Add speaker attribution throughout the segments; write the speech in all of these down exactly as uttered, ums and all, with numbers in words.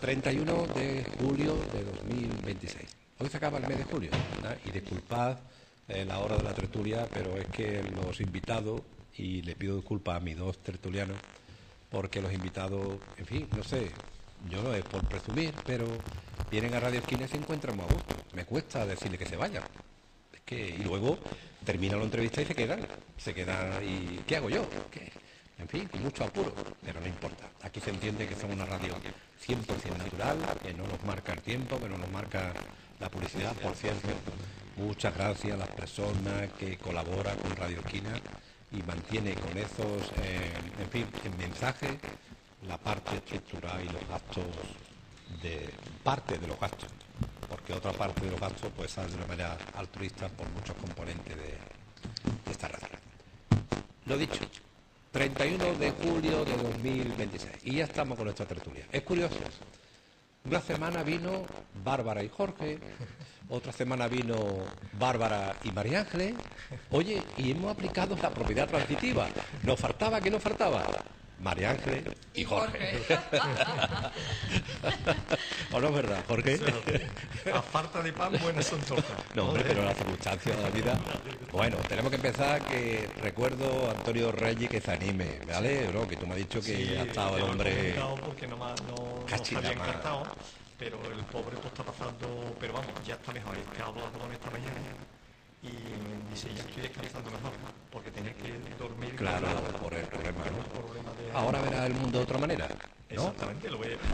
Speaker 1: treinta y uno de julio de dos mil veintiséis. Hoy se acaba el mes de julio, ¿verdad? Y disculpad eh, la hora de la tertulia, pero es que los invitados, y le pido disculpas a mis dos tertulianos, porque los invitados, en fin, no sé, yo no es por presumir, pero vienen a Radio Esquina y se encuentran muy a gusto. Me cuesta decirle que se vayan. Es que, y luego termina la entrevista y se quedan. Se quedan y ¿qué hago yo? ¿Qué? En fin, con mucho apuro, pero no importa. Aquí se entiende que somos una radio cien por ciento natural, que no nos marca el tiempo, que no nos marca la publicidad. Por cierto, muchas gracias a las personas que colaboran con Radio Esquina y mantiene con esos, eh, en fin, en mensaje, la parte estructural y los gastos de parte de los gastos, porque otra parte de los gastos pues sale de una manera altruista por muchos componentes de, de esta radio. Lo dicho, treinta y uno de julio de dos mil veintiséis y ya estamos con nuestra tertulia. Es curioso, una semana vino Bárbara y Jorge, otra semana vino Bárbara y María Ángeles. Oye, y hemos aplicado la propiedad transitiva. Nos faltaba, ¿qué nos faltaba? María Ángeles y, y Jorge. Jorge. ¿O no es verdad, Jorge?
Speaker 2: A falta de pan, buenas son tortas.
Speaker 1: No, hombre, pero las circunstancias de la vida. Bueno, tenemos que empezar que recuerdo a Antonio Reyes que se anime, ¿vale? ¿No? Que tú me has dicho que
Speaker 2: sí,
Speaker 1: ha estado el hombre.
Speaker 2: Porque no, no, no se había encantado, pero el pobre pues está pasando. Pero vamos, ya está mejor. Es que he hablado con esta mañana y dice, ya estoy descansando mejor, porque tenés que dormir.
Speaker 1: Claro, por el problema, ¿no?
Speaker 2: El problema de...
Speaker 1: Ahora verá el mundo de otra manera, ¿no?
Speaker 2: Exactamente, lo voy a...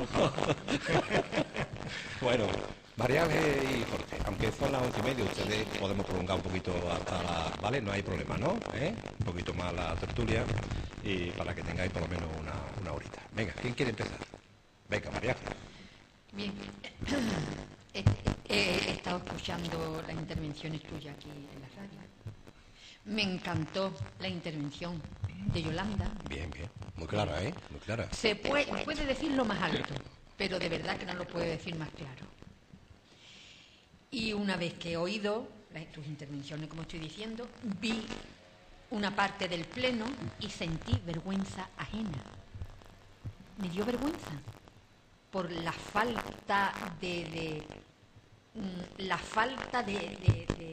Speaker 1: Bueno, María Ángeles y Jorge, aunque son las once y media, ustedes podemos prolongar un poquito hasta la... ¿Vale? No hay problema, ¿no? ¿Eh? Un poquito más la tertulia y para que tengáis por lo menos una, una horita. Venga, ¿quién quiere empezar? Venga, María Ángeles.
Speaker 3: Bien, he, he, he estado escuchando las intervenciones tuyas aquí en la radio. Me encantó la intervención de Yolanda.
Speaker 1: Bien, bien, muy clara, ¿eh? Muy clara.
Speaker 3: Se puede, puede decirlo más alto, pero de verdad que no lo puede decir más claro. Y una vez que he oído tus intervenciones, como estoy diciendo, vi una parte del pleno y sentí vergüenza ajena. Me dio vergüenza por la falta de, de la falta de, de, de,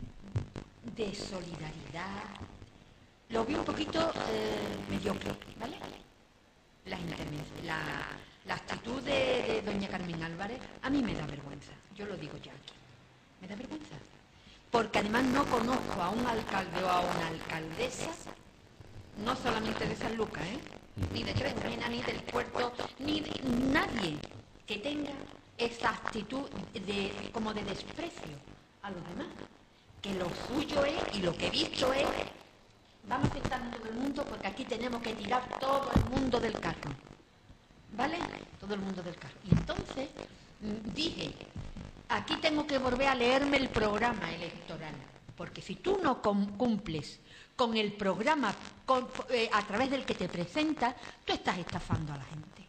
Speaker 3: de solidaridad. Lo vi un poquito eh, mediocre, ¿vale? La, la, la actitud de, de doña Carmen Álvarez a mí me da vergüenza, yo lo digo ya aquí, me da vergüenza, porque además no conozco a un alcalde o a una alcaldesa, no solamente de San Lucas, ¿eh? Ni de Trencena, ni del puerto, ni de nadie que tenga esa actitud de, como de desprecio a los demás, que lo suyo es, y lo que he visto es, vamos a sentarnos todo el mundo porque aquí tenemos que tirar todo el mundo del carro, ¿vale? Todo el mundo del carro. Y entonces dije, aquí tengo que volver a leerme el programa electoral, porque si tú no cumples con el programa con, eh, a través del que te presentas, tú estás estafando a la gente.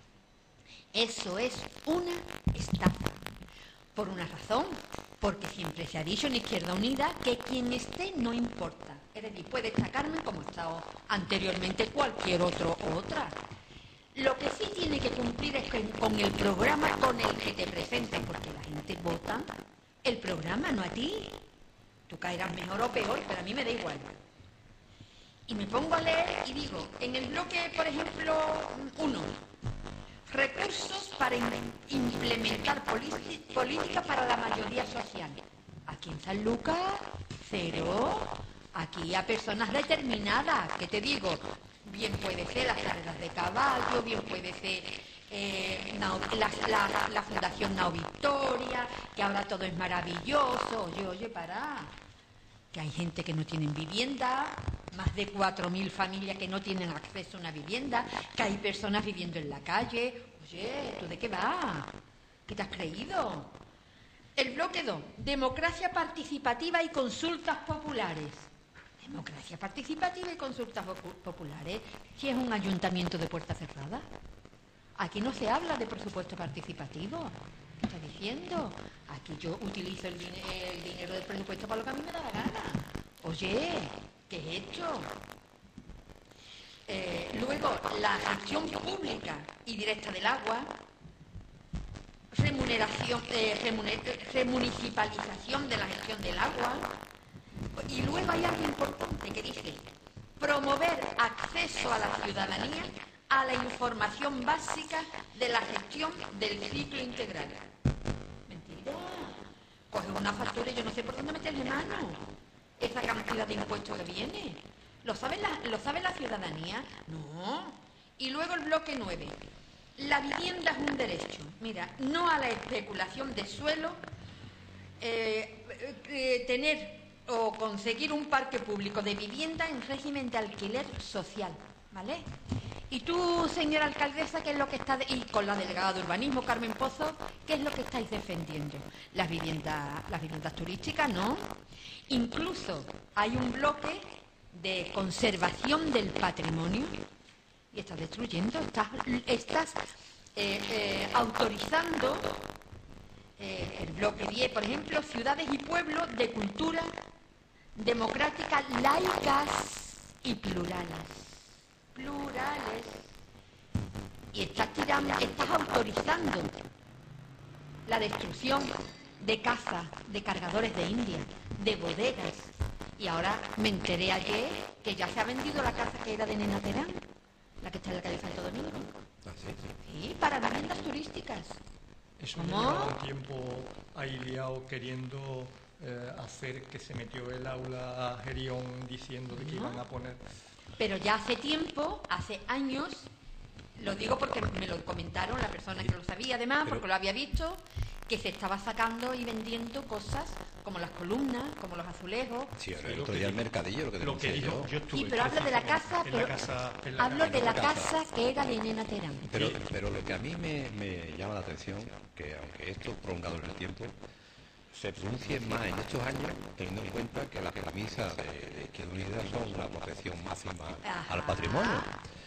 Speaker 3: Eso es una estafa. Por una razón, porque siempre se ha dicho en Izquierda Unida que quien esté no importa. Es decir, puede estar Carmen como ha estado anteriormente cualquier otro o otra. Lo que sí tiene que cumplir es que con el programa con el que te presentes, porque la gente vota el programa, no a ti. Tú caerás mejor o peor, pero a mí me da igual. Y me pongo a leer y digo, en el bloque, por ejemplo, uno, recursos para implementar política para la mayoría social. Aquí en San Lucas, cero. Aquí a personas determinadas, que te digo, bien puede ser las carreras de caballo, bien puede ser eh, la, la, la Fundación Nao Victoria, que ahora todo es maravilloso. Oye, oye, para, que hay gente que no tiene vivienda, más de cuatro mil familias que no tienen acceso a una vivienda, que hay personas viviendo en la calle. Oye, ¿tú de qué vas? ¿Qué te has creído? El bloque dos, democracia participativa y consultas populares. Democracia participativa y consultas populares. Si es un ayuntamiento de puerta cerrada. Aquí no se habla de presupuesto participativo. ¿Qué está diciendo? Aquí yo utilizo el, din el dinero del presupuesto para lo que a mí me da la gana. Oye, ¿qué he hecho? Eh, luego, la gestión pública y directa del agua. remuneración, eh, remuner, remunicipalización de la gestión del agua. Y luego hay algo importante que dice promover acceso a la ciudadanía a la información básica de la gestión del ciclo integral. Mentira. Coge una factura y yo no sé por dónde meterle mano. Esa cantidad de impuestos que viene. ¿Lo sabe la, ¿lo sabe la ciudadanía? No. Y luego el bloque nueve. La vivienda es un derecho. Mira, no a la especulación de suelo, eh, eh, tener o conseguir un parque público de vivienda en régimen de alquiler social, ¿vale? Y tú, señora alcaldesa, ¿qué es lo que está... De... y con la delegada de urbanismo, Carmen Pozo, ¿qué es lo que estáis defendiendo? Las viviendas, las viviendas turísticas, ¿no? Incluso hay un bloque de conservación del patrimonio y estás destruyendo, estás, estás eh, eh, autorizando eh, el bloque diez, por ejemplo, ciudades y pueblos de cultura democráticas, laicas y plurales. Plurales. Y estás tirando, estás autorizando la destrucción de casas, de cargadores de India, de bodegas. Y ahora me enteré ayer que ya se ha vendido la casa que era de Nena Terán, la que está en la calle Santo Domingo.
Speaker 1: ¿Ah, sí?
Speaker 3: Sí, para viviendas turísticas.
Speaker 2: Eso
Speaker 3: ¿Cómo?
Speaker 2: lleva un tiempo ahí liado queriendo eh, hacer que se metió el aula a Gerión diciendo de que
Speaker 3: ¿No?
Speaker 2: iban a poner...
Speaker 3: Pero ya hace tiempo, hace años, lo digo porque me lo comentaron la persona que lo sabía además,
Speaker 1: Pero-
Speaker 3: porque lo había visto, que se estaba sacando y vendiendo cosas como las columnas, como los azulejos.
Speaker 1: Sí, el
Speaker 2: Lo
Speaker 1: otro
Speaker 2: que
Speaker 1: día el
Speaker 2: dijo-
Speaker 1: mercadillo, lo que
Speaker 2: Lo que
Speaker 1: denuncié
Speaker 2: dijo,
Speaker 1: yo.
Speaker 2: yo estuve
Speaker 3: Sí, pero hablo de la casa,
Speaker 2: en
Speaker 3: pero
Speaker 2: la casa, en la
Speaker 3: hablo de la
Speaker 2: casa.
Speaker 3: casa que era de Nena Terán.
Speaker 1: Pero, pero lo que a mí me, me llama la atención, que aunque esto prolongado en el tiempo, se pronuncie más en estos años, teniendo en cuenta que las premisas de, de Izquierda Unida son una protección máxima
Speaker 3: Ajá.
Speaker 1: al patrimonio.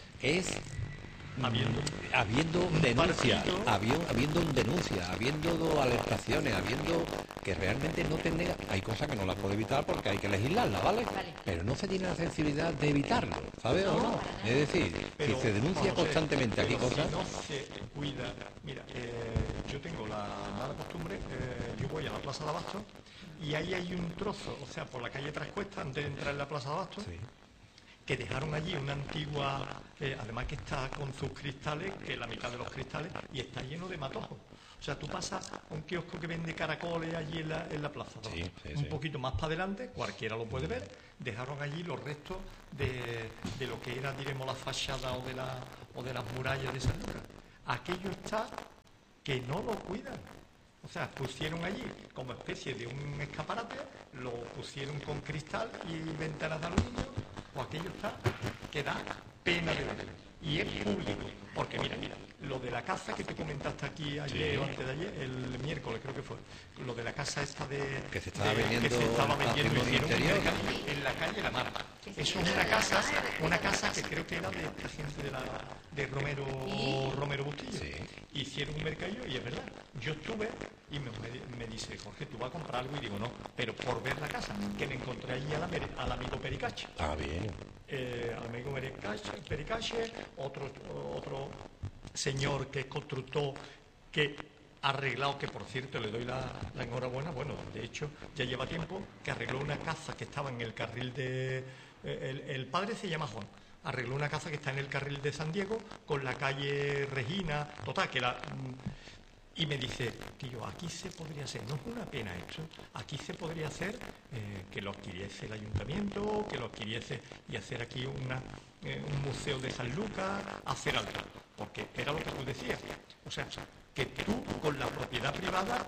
Speaker 1: Es
Speaker 2: Habiendo.
Speaker 1: habiendo
Speaker 2: Un
Speaker 1: denuncia,
Speaker 2: partido.
Speaker 1: habiendo, habiendo un denuncia, habiendo dos alertaciones, habiendo que realmente no tener, hay cosas que no las puede evitar porque hay que legislarlas, ¿vale?
Speaker 3: Vale.
Speaker 1: Pero no se tiene la sensibilidad de evitarlo, ¿sabes o no? Es decir,
Speaker 2: Pero,
Speaker 1: si se denuncia
Speaker 2: vamos a ver,
Speaker 1: constantemente aquí
Speaker 2: pero
Speaker 1: cosas,
Speaker 2: si no se cuida, mira, eh, yo tengo la mala costumbre, eh, yo voy a la Plaza de Abasto y ahí hay un trozo, o sea, por la calle Trascuesta, antes de entrar en la Plaza de Abasto,
Speaker 1: sí.
Speaker 2: que dejaron allí una antigua, eh, además que está con sus cristales, que la mitad de los cristales, y está lleno de matojos. O sea, tú pasas a un kiosco que vende caracoles allí en la, en la plaza, ¿no?
Speaker 1: Sí, sí,
Speaker 2: un
Speaker 1: sí.
Speaker 2: poquito más para adelante, cualquiera lo puede ver, dejaron allí los restos de, de lo que era, diremos, la fachada o de, la, o de las murallas de San Lucas. Aquello está que no lo cuidan. O sea, pusieron allí como especie de un escaparate, lo pusieron con cristal y ventanas de aluminio, o aquello está que da pena de ver. Y es público, porque mira, mira, lo de la casa que te comentaste aquí ayer
Speaker 1: Sí.
Speaker 2: o antes de ayer, el miércoles creo que fue, lo de la casa esta de...
Speaker 1: Que se estaba
Speaker 2: de-
Speaker 1: vendiendo
Speaker 2: que se estaba vendiendo,
Speaker 1: patrimonio
Speaker 2: hicieron un
Speaker 1: interior.
Speaker 2: mercadillo en la calle La Mar. Eso es una casa, una casa que creo que era de esta gente de, la, de Romero,
Speaker 3: Sí.
Speaker 2: Romero Bustillo.
Speaker 1: Sí.
Speaker 2: Hicieron un mercadillo y es verdad. Yo estuve y me, me- me dice, Jorge, ¿tú vas a comprar algo? Y digo, no, pero por ver la casa, que me encontré allí al, ame- al amigo Pericache.
Speaker 1: Ah, bien.
Speaker 2: Eh, al amigo Pericache, Pericache, otro, otro señor que es constructor, que ha arreglado, que por cierto le doy la, la enhorabuena, bueno, de hecho ya lleva tiempo, que arregló una casa que estaba en el carril de... eh, el, el padre se llama Juan. Arregló una casa que está en el carril de San Diego con la calle Regina, total, que la... mm, y me dice, tío, aquí se podría hacer, no es una pena esto, aquí se podría hacer eh, que lo adquiriese el ayuntamiento, que lo adquiriese y hacer aquí una, eh, un museo de San Lucas, hacer algo, porque era lo que tú decías, o sea, que tú con la propiedad privada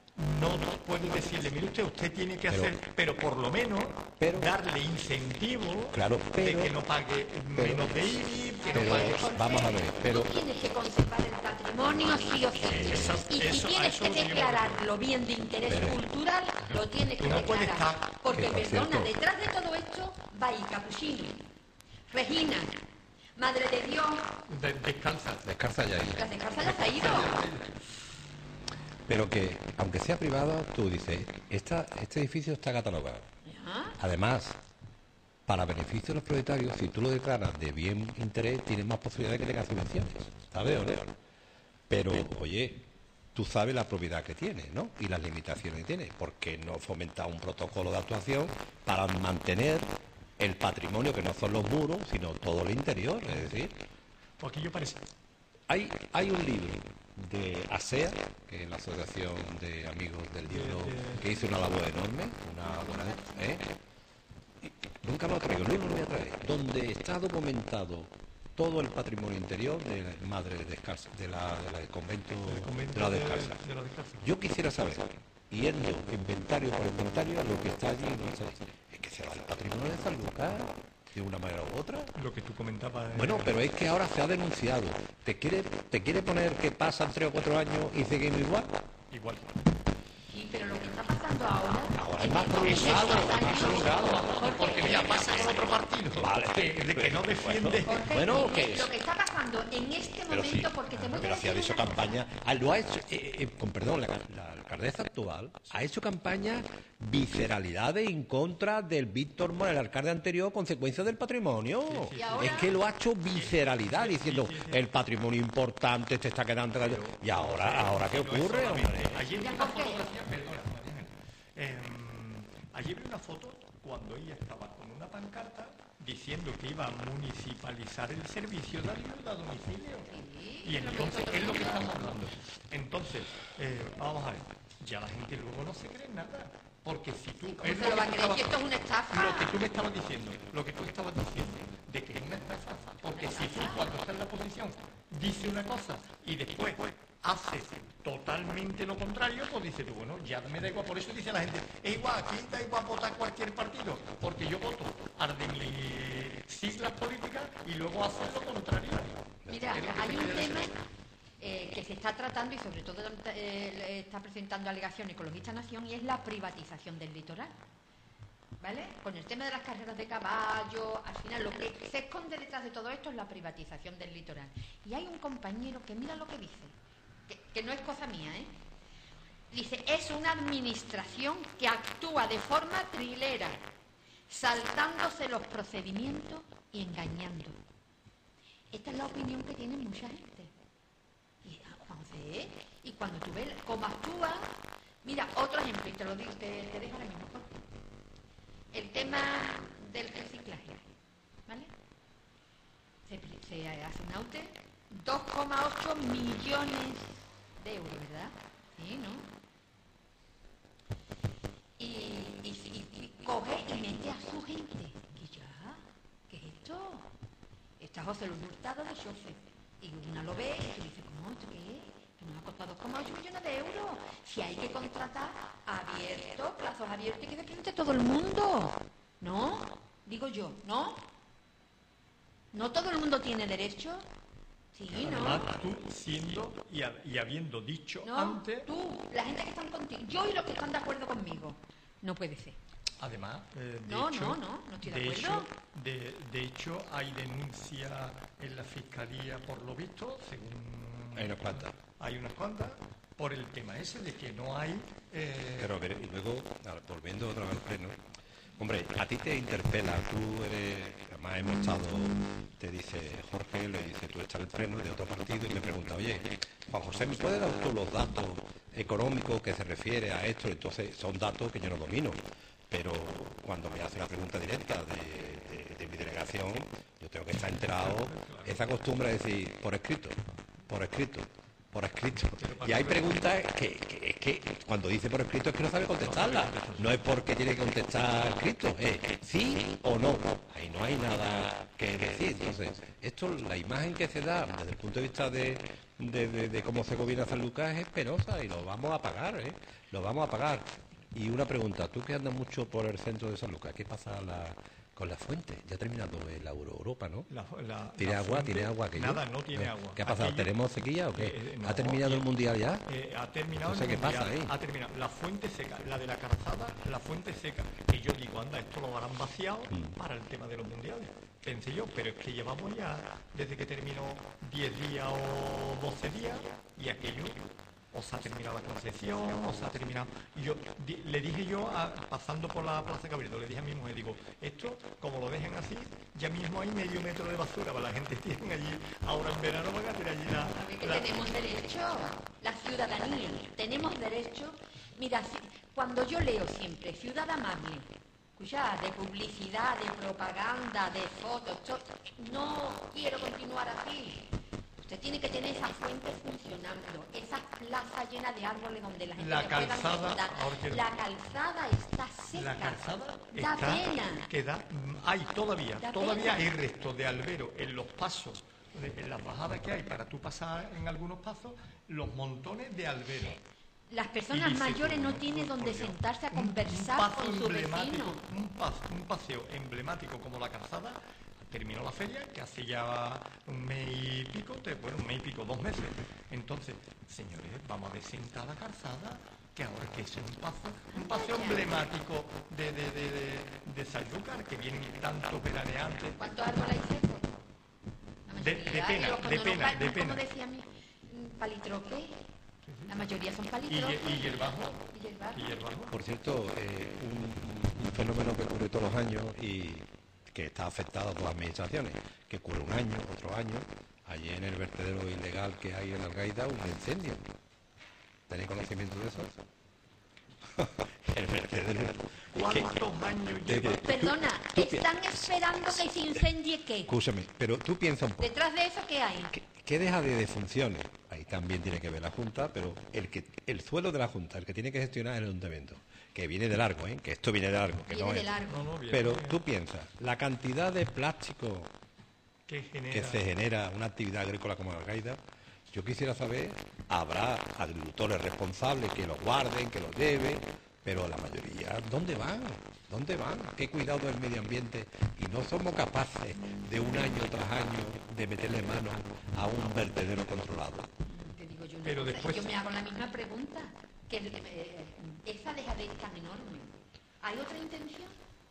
Speaker 2: no puedes decirle, mire usted, usted tiene que
Speaker 1: Pero-
Speaker 2: hacer, pero por lo menos
Speaker 1: pero-
Speaker 2: darle incentivo
Speaker 1: Claro, pero-
Speaker 2: de que no pague
Speaker 1: pero-
Speaker 2: menos de I B I, que
Speaker 1: pero-
Speaker 2: no pague...
Speaker 1: Vamos a ver, pero-
Speaker 3: Tú tienes que conservar el patrimonio sí o sí.
Speaker 2: Eso-
Speaker 3: y si
Speaker 2: eso- a
Speaker 3: tienes
Speaker 2: eso
Speaker 3: que
Speaker 2: lo que yo me
Speaker 3: declararlo bien de interés
Speaker 1: Pero-
Speaker 3: cultural, lo tienes que
Speaker 2: Tú no puedes
Speaker 3: declarar.
Speaker 2: estar-
Speaker 3: Porque,
Speaker 1: que, por
Speaker 3: perdona,
Speaker 1: cierto-
Speaker 3: detrás de todo esto va ahí Capuchino, Regina, Madre de Dios,
Speaker 2: de- descansa.
Speaker 1: Descarta ya ahí.
Speaker 3: las de Carza las ha ido.
Speaker 1: Pero que, aunque sea privado, tú dices, esta, este edificio está catalogado.
Speaker 3: Ya.
Speaker 1: Además, para beneficio de los propietarios, si tú lo declaras de bien interés, tienes más posibilidades de que tengas subvenciones. ¿Sabes o no? Pero, oye, tú sabes la propiedad que tiene, ¿no? Y las limitaciones que tiene, porque no fomenta un protocolo de actuación para mantener el patrimonio, que no son los muros, sino todo el interior, es decir...
Speaker 2: Porque yo parece...
Speaker 1: Hay, hay un libro de ASEA, que es la Asociación de Amigos del Libro, que hizo una labor enorme, una buena... ¿eh? Nunca lo traigo, luego lo voy a traer, donde está documentado todo el patrimonio interior de la Madre Descalza, de la, de la del convento,
Speaker 2: convento
Speaker 1: de la
Speaker 2: de-
Speaker 1: Descalza.
Speaker 2: de la Descalza.
Speaker 1: Yo quisiera saber, yendo inventario por inventario, a lo que está allí, no sé, es que se va el patrimonio de San Lucas de una manera u otra.
Speaker 2: Lo que tú comentabas... eh,
Speaker 1: Bueno, pero es que ahora se ha denunciado. ¿Te quiere, te quiere poner que pasan tres o cuatro años y seguimos igual?
Speaker 2: Igual.
Speaker 3: Sí, pero lo que está pasando ahora...
Speaker 1: Ahora es más
Speaker 3: que
Speaker 1: prolongado,
Speaker 3: estos
Speaker 1: más
Speaker 3: años-
Speaker 1: prolongado.
Speaker 2: Porque mira, pasa con otro partido.
Speaker 1: Vale.
Speaker 2: Que, de que no defiende...
Speaker 3: Jorge,
Speaker 1: Bueno,
Speaker 3: que
Speaker 1: ¿qué es?
Speaker 3: lo que está pasando en este
Speaker 1: Pero sí,
Speaker 3: momento, porque te voy a
Speaker 1: pero si ha
Speaker 3: decir
Speaker 1: hecho
Speaker 3: una cosa.
Speaker 1: campaña, ah, lo ha hecho, eh, eh, con perdón, la, la alcaldesa actual ha hecho campaña visceralidades en contra del Víctor Moreno, el alcalde anterior, consecuencia del patrimonio.
Speaker 3: Y ahora-
Speaker 1: Es que lo ha hecho visceralidad, diciendo el patrimonio importante te está quedando. Y ahora, ahora ¿qué ocurre, hombre?
Speaker 2: Ayer vi
Speaker 3: Ya,
Speaker 2: una
Speaker 3: ¿por qué?
Speaker 2: fotografía, perdona, Mariana. Eh, ayer vi una foto cuando ella estaba con una pancarta diciendo que iba a municipalizar el servicio de ayuda a domicilio. Y entonces es lo que estamos hablando. Entonces, eh, vamos a ver, ya la gente luego no se cree nada. Porque si tú...
Speaker 3: ¿Cómo
Speaker 2: es
Speaker 3: se
Speaker 2: lo
Speaker 3: lo va a
Speaker 2: que tú
Speaker 3: creer?
Speaker 2: estabas-
Speaker 3: Si esto es una estafa.
Speaker 2: Lo que tú me estabas diciendo, lo que tú estabas diciendo, de que es una estafa. Porque si tú cuando está en la oposición dice una cosa y después hace totalmente lo contrario, pues dice tú, bueno, ya me da igual. Por eso dice la gente, es igual, aquí da igual votar cualquier partido, porque yo voto a de mis siglas políticas y luego hace lo contrario.
Speaker 3: Mira,
Speaker 2: Es lo que
Speaker 3: hay
Speaker 2: te
Speaker 3: un
Speaker 2: quiero
Speaker 3: tema
Speaker 2: decir.
Speaker 3: eh, que se está tratando y sobre todo eh, está presentando alegación Ecologista Nación y es la privatización del litoral. ¿Vale? Con el tema de las carreras de caballo, al final lo que se esconde detrás de todo esto es la privatización del litoral. Y hay un compañero que mira lo que dice, que, que no es cosa mía, ¿eh? Dice, es una administración que actúa de forma trilera, saltándose los procedimientos y engañando. Esta es la opinión que tiene mucha gente. Y, entonces, y cuando tú ves cómo actúa, mira, otro ejemplo, y te lo digo, te, te dejo ahora mismo, Jorge. El tema del reciclaje, ¿vale? Se, se hace un aute, dos coma ocho millones de euros, ¿verdad? Sí, ¿no? Y, y, y- y coge y mete a su gente. Que ya, ¿qué es esto? Está José Luis Hurtado de chofer. Y una lo ve y dice, ¿cómo? ¿Esto qué es? Que nos ha costado dos coma ocho millones de euros. Si hay que contratar abierto, plazos abiertos y que depende todo el mundo. ¿No? Digo yo, ¿no? ¿No todo el mundo tiene derecho? Sí, ¿no?
Speaker 2: Además, tú siendo y, ha- y habiendo dicho
Speaker 3: No,
Speaker 2: antes,
Speaker 3: tú, la gente que están contigo, yo y los que están de acuerdo conmigo. No puede ser.
Speaker 2: además, eh, de
Speaker 3: No,
Speaker 2: hecho,
Speaker 3: no, no, no estoy de
Speaker 2: de
Speaker 3: acuerdo.
Speaker 2: hecho, de, de hecho, hay denuncia en la fiscalía, por lo visto, según
Speaker 1: Hay unas cuantas.
Speaker 2: hay unas cuantas, por el tema ese de que no hay. eh,
Speaker 1: Pero a ver, y luego, ahora, volviendo otra vez al pleno, hombre, a ti te interpela, tú eres, además hemos estado, te dice Jorge, le dice, tú estás en el pleno de otro partido y me pregunta, oye, Juan José, ¿me puedes dar tú los datos económicos que se refiere a esto? Entonces, son datos que yo no domino, pero cuando me hace la pregunta directa de, de- de mi delegación, yo tengo que estar enterado, esa costumbre de decir, por escrito, por escrito, por escrito. Y hay preguntas que, que es que cuando dice por escrito es que no sabe contestarla. No es porque tiene que contestar escrito, es sí o no. Ahí no hay nada que decir. Entonces, esto, la imagen que se da desde el punto de vista de, de, de- de cómo se gobierna San Lucas es penosa y lo vamos a pagar, ¿eh? Lo vamos a pagar. Y una pregunta, tú que andas mucho por el centro de San Lucas, ¿qué pasa la- con la fuente? Ya ha terminado el Euro Europa, ¿no?
Speaker 2: la- la-
Speaker 1: ¿Tiene
Speaker 2: la
Speaker 1: agua?
Speaker 2: fuente-
Speaker 1: ¿Tiene agua aquello?
Speaker 2: Nada, no tiene agua.
Speaker 1: ¿Qué ha pasado?
Speaker 2: Aquello-
Speaker 1: ¿Tenemos sequía o qué?
Speaker 2: Eh, no,
Speaker 1: ¿Ha terminado
Speaker 2: y-
Speaker 1: el mundial ya?
Speaker 2: Eh, ha terminado
Speaker 1: No sé
Speaker 2: el
Speaker 1: qué pasa
Speaker 2: mundial,
Speaker 1: ahí.
Speaker 2: ha terminado la fuente seca, la de la calzada, la fuente seca. Y yo digo, anda, esto lo habrán vaciado
Speaker 1: Mm.
Speaker 2: para el tema de los mundiales. Pensé yo, pero es que llevamos ya, desde que terminó diez días o doce días, y aquello o se ha terminado la concesión, o se ha terminado... Y yo di, le dije yo, a, pasando por la Plaza Cabildo, le dije a mi mujer, digo, esto, como lo dejen así, ya mismo hay medio metro de basura, para la gente tiene allí, ahora en verano van a tener allí la...
Speaker 3: ¿Sabe que
Speaker 2: la...
Speaker 3: tenemos derecho? La ciudadanía, tenemos derecho... Mira, si, cuando yo leo siempre Ciudad Amable, escucha, de publicidad, de propaganda, de fotos, to, no quiero continuar así. Usted tiene que tener esas fuentes funcionando, esas plazas llenas de árboles donde la gente
Speaker 2: la
Speaker 3: se
Speaker 2: calzada,
Speaker 3: pueda sentar. La calzada está seca.
Speaker 2: La calzada
Speaker 3: da
Speaker 2: está,
Speaker 3: pena.
Speaker 2: Que da, hay todavía,
Speaker 3: Da
Speaker 2: todavía
Speaker 3: pena.
Speaker 2: hay restos de albero en los pasos, en las bajadas que hay para tú pasar en algunos pasos, los montones de albero.
Speaker 3: Las personas
Speaker 2: dice,
Speaker 3: mayores no
Speaker 2: por
Speaker 3: tienen
Speaker 2: Dios,
Speaker 3: donde
Speaker 2: por Dios,
Speaker 3: sentarse a
Speaker 2: un-
Speaker 3: conversar
Speaker 2: un paso
Speaker 3: con su
Speaker 2: emblemático,
Speaker 3: vecino.
Speaker 2: Un, pas, un paseo emblemático como la calzada. Terminó la feria, que hace ya un mes y pico, te- bueno, un mes y pico, dos meses. Entonces, señores, vamos a desentar la calzada, que ahora que es un paso, un paseo emblemático de, de, de, de, de Sanlúcar, que vienen tantos veraneantes.
Speaker 3: ¿Cuántos árboles hay secos? La
Speaker 2: De- de
Speaker 3: mayoría,
Speaker 2: pena,
Speaker 3: y los-
Speaker 2: de
Speaker 3: cuando
Speaker 2: pena,
Speaker 3: no-
Speaker 2: de
Speaker 3: ¿cómo
Speaker 2: pena.
Speaker 3: decía mi mm, palitroque? La mayoría son
Speaker 2: Y,
Speaker 3: palitroques.
Speaker 2: y hierbajo.
Speaker 3: Y hierbajo.
Speaker 2: Y hierbajo.
Speaker 1: Por cierto, eh, un, un fenómeno que ocurre todos los años y que está afectado a todas las administraciones, que ocurre un año, otro año, allí en el vertedero ilegal que hay en Algaida, un incendio. ¿Tenéis conocimiento de eso? El vertedero.
Speaker 2: ¿Cuántos años
Speaker 1: de
Speaker 2: lleva?
Speaker 1: que-
Speaker 3: Perdona,
Speaker 1: tú pi-
Speaker 3: ¿están esperando que se incendie qué?
Speaker 1: Escúchame, pero tú piensas un poco.
Speaker 3: ¿Detrás de eso qué hay?
Speaker 1: ¿Qué, qué deja de, de funciones? Ahí también tiene que ver la Junta, pero el que el suelo de la Junta, el que tiene que gestionar es el Ayuntamiento, que viene de largo, ¿eh? Que esto viene de largo. Que
Speaker 3: Viene
Speaker 1: no
Speaker 3: de
Speaker 1: es.
Speaker 3: largo.
Speaker 2: No, no, bien,
Speaker 1: Pero
Speaker 2: bien.
Speaker 1: tú piensas, la cantidad de plástico
Speaker 2: que genera.
Speaker 1: que se genera una actividad agrícola como la Algaida, yo quisiera saber, habrá agricultores responsables que lo guarden, que lo lleven, pero la mayoría, ¿dónde van? ¿Dónde van? ¿Qué cuidado del medio ambiente? Y no somos capaces de un año tras año de meterle mano a un vertedero controlado.
Speaker 3: Te digo yo una
Speaker 2: Pero
Speaker 3: cosa,
Speaker 2: después-
Speaker 3: yo me hago la misma pregunta, que eh, esa dejadez tan enorme. ¿Hay otra intención?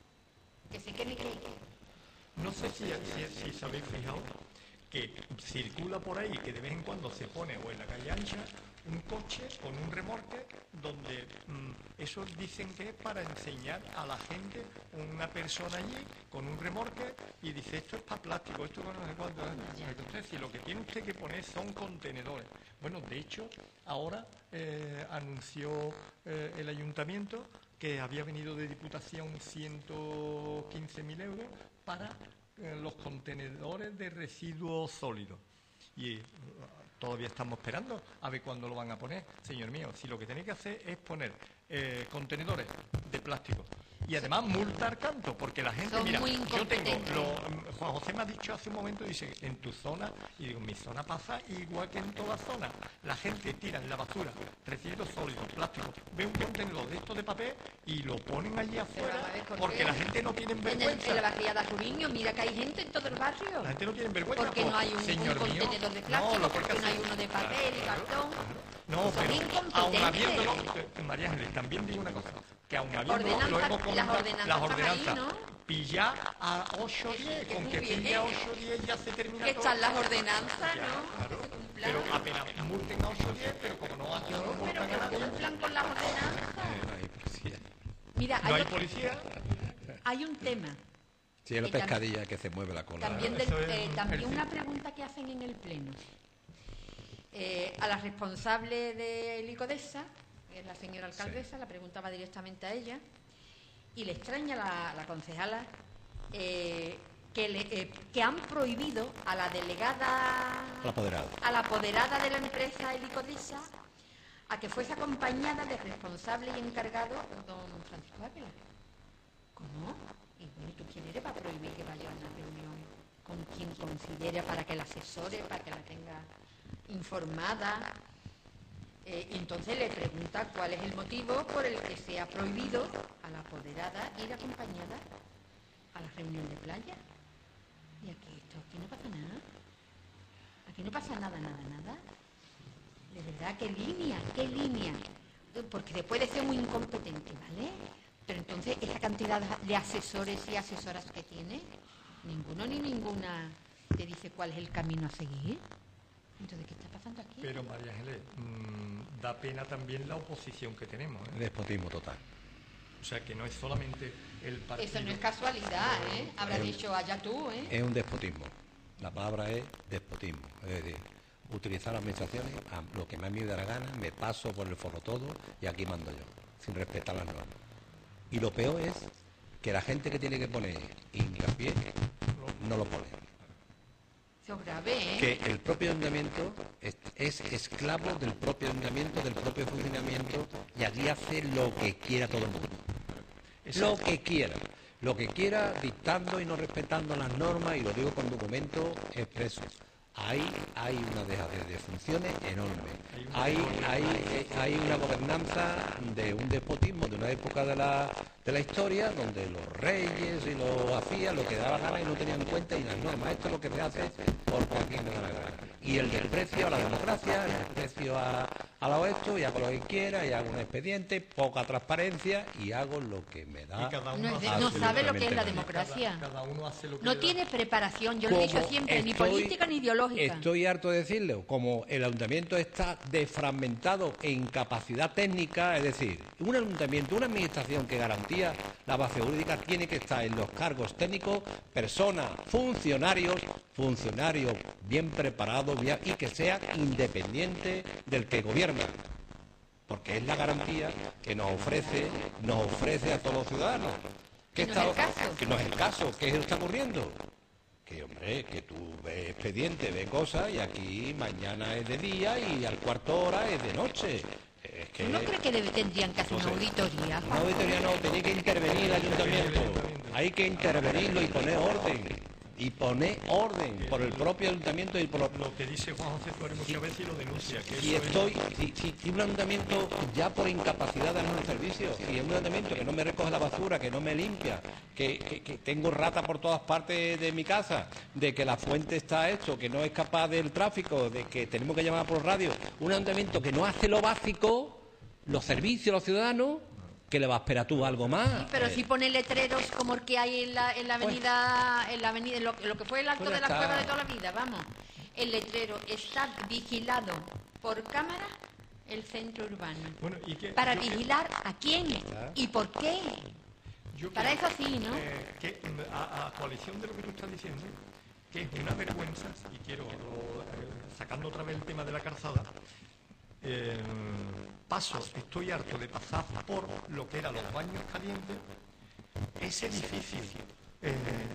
Speaker 3: Que sé que me cree que...
Speaker 2: No sé si, si, si sabéis fijado que circula por ahí, que de vez en cuando se pone, o en la calle ancha, un coche con un remorque donde mm, eso dicen que es para enseñar a la gente, una persona allí con un remorque y dice esto es para plástico, esto no sé cuánto. Entonces, si lo que tiene usted que poner son contenedores. Bueno, de hecho, ahora eh, anunció eh, el ayuntamiento que había venido de Diputación ciento quince mil euros para eh, los contenedores de residuos sólidos. Y uh, todavía estamos esperando a ver cuándo lo van a poner. Señor mío, si lo que tenéis que hacer es poner eh, contenedores de plástico y además multar tanto, porque la gente,
Speaker 3: Son
Speaker 2: mira,
Speaker 3: muy
Speaker 2: yo tengo,
Speaker 3: incompetentes.
Speaker 2: lo, Juan José me ha dicho hace un momento, dice, en tu zona, y digo, en mi zona pasa igual que en toda zona. La gente tira en la basura residuos sólidos, plástico, ve un contenedor de esto de papel y lo ponen allí afuera,
Speaker 3: a ver, ¿por
Speaker 2: porque
Speaker 3: qué?
Speaker 2: la gente no tiene
Speaker 3: En, el,
Speaker 2: vergüenza.
Speaker 3: en la barriada Rubiño, mira que hay gente en todo el barrio.
Speaker 2: La gente no tiene vergüenza.
Speaker 3: Porque no hay un, un
Speaker 2: señor mío,
Speaker 3: contenedor de
Speaker 2: no,
Speaker 3: plástico,
Speaker 2: lo que hay que
Speaker 3: porque no hay
Speaker 2: hacer-
Speaker 3: uno de papel y cartón.
Speaker 2: No,
Speaker 3: Son
Speaker 2: pero
Speaker 3: incompetentes.
Speaker 2: aun habiéndolo, eh, María Ángeles, también digo una cosa, que aun habiéndolo, lo
Speaker 3: Ordenanza-
Speaker 2: hemos comentado,
Speaker 3: las ordenanzas
Speaker 2: las
Speaker 3: están
Speaker 2: ordenanzas,
Speaker 3: ahí, ¿no?
Speaker 2: pillar a ocho o diez,
Speaker 3: Que
Speaker 2: con
Speaker 3: muy
Speaker 2: que
Speaker 3: bien.
Speaker 2: pille a ocho o diez ya se termina
Speaker 3: Que
Speaker 2: todo.
Speaker 3: están las ordenanzas,
Speaker 2: Ya,
Speaker 3: ¿no?
Speaker 2: claro,
Speaker 3: Que se cumplan.
Speaker 2: pero apenas multen a ocho o diez, pero como no hacen, no
Speaker 3: Pero
Speaker 2: multan a
Speaker 3: que
Speaker 2: nadie,
Speaker 3: cumplan con las ordenanzas.
Speaker 1: Eh, no hay policía.
Speaker 3: Mira,
Speaker 2: no
Speaker 3: hay,
Speaker 2: hay
Speaker 3: otro-
Speaker 2: policía.
Speaker 3: hay un tema.
Speaker 1: Si es la
Speaker 3: Y tam-
Speaker 1: pescadilla que se mueve la cola.
Speaker 3: También, del-
Speaker 2: Eso es
Speaker 3: eh,
Speaker 2: un
Speaker 3: también
Speaker 2: perfil.
Speaker 3: una pregunta que hacen en el Pleno. Eh, a la responsable de Licodesa, que es la señora alcaldesa, la preguntaba directamente a ella, y le extraña la, la concejala eh, que, le, eh, que han prohibido a la delegada,
Speaker 1: Al apoderado.
Speaker 3: a la apoderada de la empresa Helicodesa, a que fuese acompañada de responsable y encargado por don Francisco Ávila. ¿Cómo? Y bueno, ¿tú quién eres para prohibir que vaya a una reunión con quien considere para que la asesore, para que la tenga informada? Eh, y entonces le pregunta cuál es el motivo por el que se ha prohibido a la apoderada ir acompañada a la reunión de playa. Y aquí, esto, aquí no pasa nada. Aquí no pasa nada, nada, nada. De verdad, qué línea, qué línea. Porque después de ser muy incompetente, ¿vale? Pero entonces, esa cantidad de asesores y asesoras que tiene, ninguno ni ninguna te dice cuál es el camino a seguir. Entonces, ¿qué está pasando aquí?
Speaker 2: Pero, María Ángeles, mmm, da pena también la oposición que tenemos, ¿eh?
Speaker 1: Despotismo total.
Speaker 2: O sea, que no es solamente el partido...
Speaker 3: Eso no es casualidad, ¿eh? Habrá dicho allá tú, ¿eh?
Speaker 1: Es un despotismo. La palabra es despotismo. Es decir, utilizar las administraciones a lo que más me da la gana, me paso por el foro todo y aquí mando yo, sin respetar las normas. Y lo peor es que la gente que tiene que poner hincapié no lo pone.
Speaker 3: Eso es grave, ¿eh?
Speaker 1: Que el propio ayuntamiento es, es esclavo del propio ayuntamiento, del propio funcionamiento, y allí hace lo que quiera todo el mundo. Lo que quiera. Lo que quiera, dictando y no respetando las normas, y lo digo con documentos expresos. Ahí hay una dejadez de funciones enorme. Hay, hay, hay una gobernanza de un despotismo de una época de la, de la historia donde los reyes y los hacían lo que daba gana y no tenían en cuenta y las normas. Esto es lo que se hace porque aquí me da la gana. Y el desprecio a la democracia, el desprecio a, a lo esto, y hago lo que quiera, y hago un expediente, poca transparencia y hago lo que me da.
Speaker 3: No, de, no sabe lo que es la democracia.
Speaker 2: Cada, cada uno hace lo que
Speaker 3: no tiene
Speaker 2: da.
Speaker 3: preparación, yo lo he dicho siempre, estoy, ni política ni ideológica.
Speaker 1: Estoy harto de decirlo, como el ayuntamiento está desfragmentado en capacidad técnica, es decir, un ayuntamiento, una administración que garantía la base jurídica tiene que estar en los cargos técnicos, personas, funcionarios, funcionarios bien preparados bien, y que sean independientes del que gobierna. Porque es la garantía que nos ofrece, nos ofrece a todos los ciudadanos.
Speaker 3: ¿Que no es el caso?
Speaker 1: Que no es el caso, ¿qué es lo que está ocurriendo? Que, hombre, que tú ves expediente, ves cosas, y aquí mañana es de día y al cuarto hora es de noche. Es que...
Speaker 3: ¿No cree que debe, tendrían que hacer una auditoría?
Speaker 1: Una auditoría no, tenía que intervenir el ayuntamiento. Hay que intervenirlo y poner orden. Y poner orden por el propio ayuntamiento y por lo,
Speaker 2: lo que dice Juan José Flores muchas veces y lo denuncia. Que
Speaker 1: si
Speaker 2: eso
Speaker 1: estoy,
Speaker 2: es...
Speaker 1: si, si, si un ayuntamiento ya por incapacidad de darme un servicio, si es un ayuntamiento que no me recoge la basura, que no me limpia, que, que, que tengo rata por todas partes de mi casa, de que la fuente está hecho, que no es capaz del tráfico, de que tenemos que llamar por radio, un ayuntamiento que no hace lo básico, los servicios a los ciudadanos, ¿qué le va a esperar tú algo más?
Speaker 3: Sí, pero
Speaker 1: eh,
Speaker 3: si pone letreros como el que hay en la, en la avenida, en la avenida, en lo, en lo que fue el acto
Speaker 1: Pues
Speaker 3: de la
Speaker 1: está.
Speaker 3: cueva de toda la vida, vamos. El letrero está vigilado por cámara el centro urbano.
Speaker 2: Bueno, ¿y qué?
Speaker 3: ¿Para
Speaker 2: yo
Speaker 3: vigilar a quién? ¿Y por qué?
Speaker 2: que- yo
Speaker 3: Para
Speaker 2: creo,
Speaker 3: eso sí, ¿no?
Speaker 2: eh, que a, a coalición de lo que tú estás diciendo, que es una vergüenza, y quiero, lo- eh, sacando otra vez el tema de la calzada, eh, paso, estoy harto de pasar por lo que eran los baños calientes, ese edificio, eh,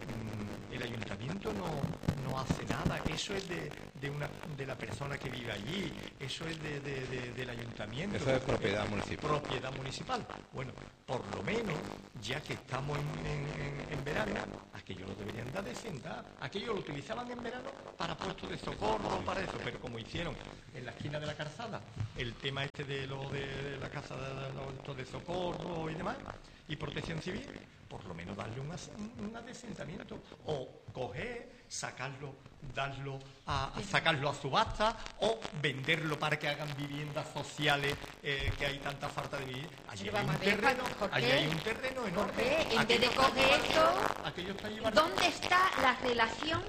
Speaker 2: mm, el ayuntamiento no, no hace nada, eso es de, de, una, de la persona que vive allí, eso es de, de, de, del ayuntamiento.
Speaker 1: Eso es propiedad municipal.
Speaker 2: Propiedad municipal. Bueno, por lo menos, ya que estamos en, en, en, en verano, aquello lo deberían dar de sentar, aquello lo utilizaban en verano para puestos de socorro, para eso, pero como hicieron en la esquina de la calzada, el tema este de lo de la casa de los puestos de socorro y demás, y protección civil, por lo menos darle un, as- un adesentamiento, o coger, sacarlo, darlo a, a sacarlo a subasta, o venderlo para que hagan viviendas sociales, eh, que hay tanta falta de vivienda. Allí
Speaker 3: Pero
Speaker 2: hay un
Speaker 3: vamos a ver,
Speaker 2: terreno,
Speaker 3: Jorge,
Speaker 2: allí hay un terreno enorme.
Speaker 3: Jorge, en vez
Speaker 2: Aquello
Speaker 3: de
Speaker 2: está
Speaker 3: coger
Speaker 2: llevando-
Speaker 3: esto,
Speaker 2: aquello está llevando
Speaker 3: ¿dónde está la relación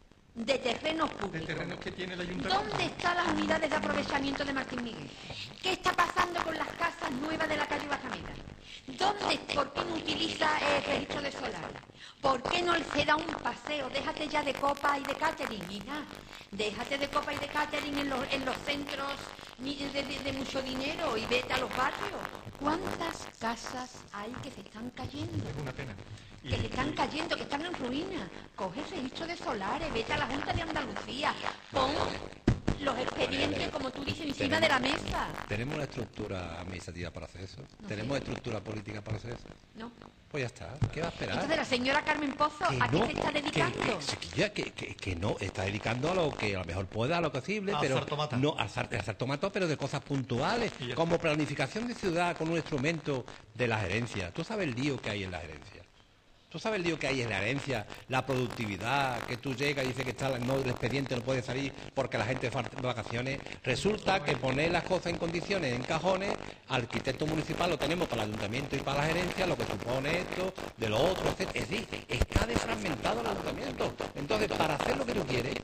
Speaker 3: de terrenos
Speaker 2: de
Speaker 3: públicos?
Speaker 2: terrenos que tiene el ayuntamiento.
Speaker 3: ¿Dónde están las unidades de aprovechamiento de Martín Miguel? ¿Qué está pasando con las casas nuevas de la calle Bajameda? ¿Dónde, por qué no utiliza el registro de solar? ¿Por qué no se da un paseo? Déjate ya de copa y de catering, hija. Déjate de copa y de catering en los, en los centros ni de, de- de mucho dinero y vete a los barrios. ¿Cuántas casas hay que se están cayendo?
Speaker 2: Es una pena. Y-
Speaker 3: Que se están
Speaker 2: y-
Speaker 3: cayendo, que están en ruina. Coge el registro de solares, vete a la Junta de Andalucía, pon los expedientes, como tú dices, encima de la mesa.
Speaker 1: ¿Tenemos una estructura administrativa para hacer eso?
Speaker 3: No
Speaker 1: ¿Tenemos
Speaker 3: sé.
Speaker 1: estructura política para hacer eso?
Speaker 3: ¿No?
Speaker 1: Pues ya está. ¿Qué va a esperar?
Speaker 3: Entonces la señora Carmen Pozo,
Speaker 1: Que
Speaker 3: ¿a qué
Speaker 1: no,
Speaker 3: se está
Speaker 1: que-
Speaker 3: dedicando?
Speaker 1: Que, que, ya, que, que- que no, está dedicando a lo que a lo mejor pueda, a lo posible,
Speaker 2: A
Speaker 1: pero
Speaker 2: asar tomata.
Speaker 1: no a asar, a asar tomata, pero de cosas puntuales,
Speaker 2: Y ya
Speaker 1: como planificación de ciudad con un instrumento de la gerencia. Tú sabes el lío que hay en la gerencia. Tú sabes el lío que hay en la herencia, la productividad, que tú llegas y dices que está la- no, el expediente no puede salir porque la gente falta de vacaciones. Resulta que poner las cosas en condiciones, en cajones, arquitecto municipal lo tenemos para el ayuntamiento y para la gerencia, lo que supone esto, de lo otro, etcétera. Es decir, está desfragmentado el ayuntamiento. Entonces, para hacer lo que tú quieres,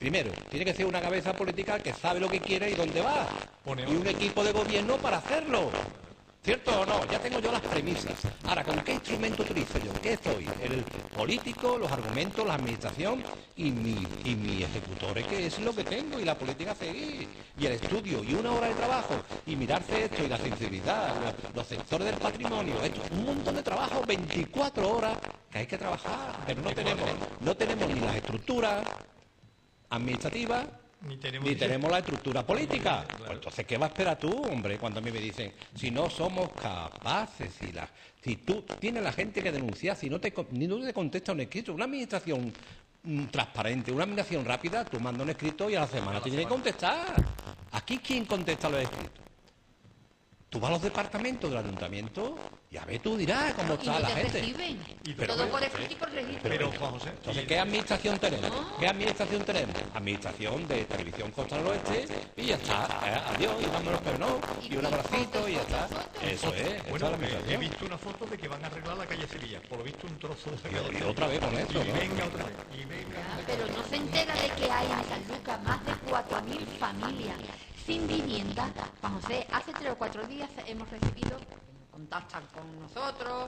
Speaker 1: Primero, tiene que ser una cabeza política que sabe lo que quiere y dónde va. Y un equipo de gobierno para hacerlo. ¿Cierto o no? Ya tengo yo las premisas. Ahora, ¿con qué instrumento utilizo yo? ¿Qué soy? El político, los argumentos, la administración y mi, y mi ejecutores, que es lo que tengo, y la política a seguir, y el estudio, y una hora de trabajo, y mirarse esto, y la sensibilidad, los, los sectores del patrimonio, esto, un montón de trabajo, veinticuatro horas, que hay que trabajar, pero no tenemos, no tenemos ni las estructuras administrativas, Ni tenemos, ni tenemos la estructura política. Claro. Pues entonces, ¿qué va a esperar tú, hombre, cuando a mí me dicen, si no somos capaces, si, la, si tú tienes la gente que denunciar, si no te, ni no te contesta un escrito, una administración mm, transparente, una administración rápida, tú mandas un escrito y a la semana te tiene que contestar. ¿Aquí quién contesta los escritos? Tú vas a los departamentos del ayuntamiento y a ver, tú dirás cómo está la gente.
Speaker 3: Reciben.
Speaker 1: Y
Speaker 3: pero, todo por escrito y por registro.
Speaker 1: Pero, pero José, entonces, ¿qué administración tenemos? ¿No? ¿Qué administración tenemos? Administración de Televisión Costa del Oeste y ya está. Eh, adiós, y vámonos, pero no. Y, y un abracito y ya está. Eso es.
Speaker 2: Bueno, he visto una foto de que van a arreglar la calle Sevilla. Por lo visto, un trozo de la calle.
Speaker 1: Y, y otra vez con esto,
Speaker 2: y
Speaker 1: ¿no?
Speaker 2: venga otra vez. Y venga.
Speaker 3: Ya, pero no se entera de que hay en San Lucas más de cuatro mil familias sin vivienda. Juan José, hace tres o cuatro días hemos recibido, contactan con nosotros,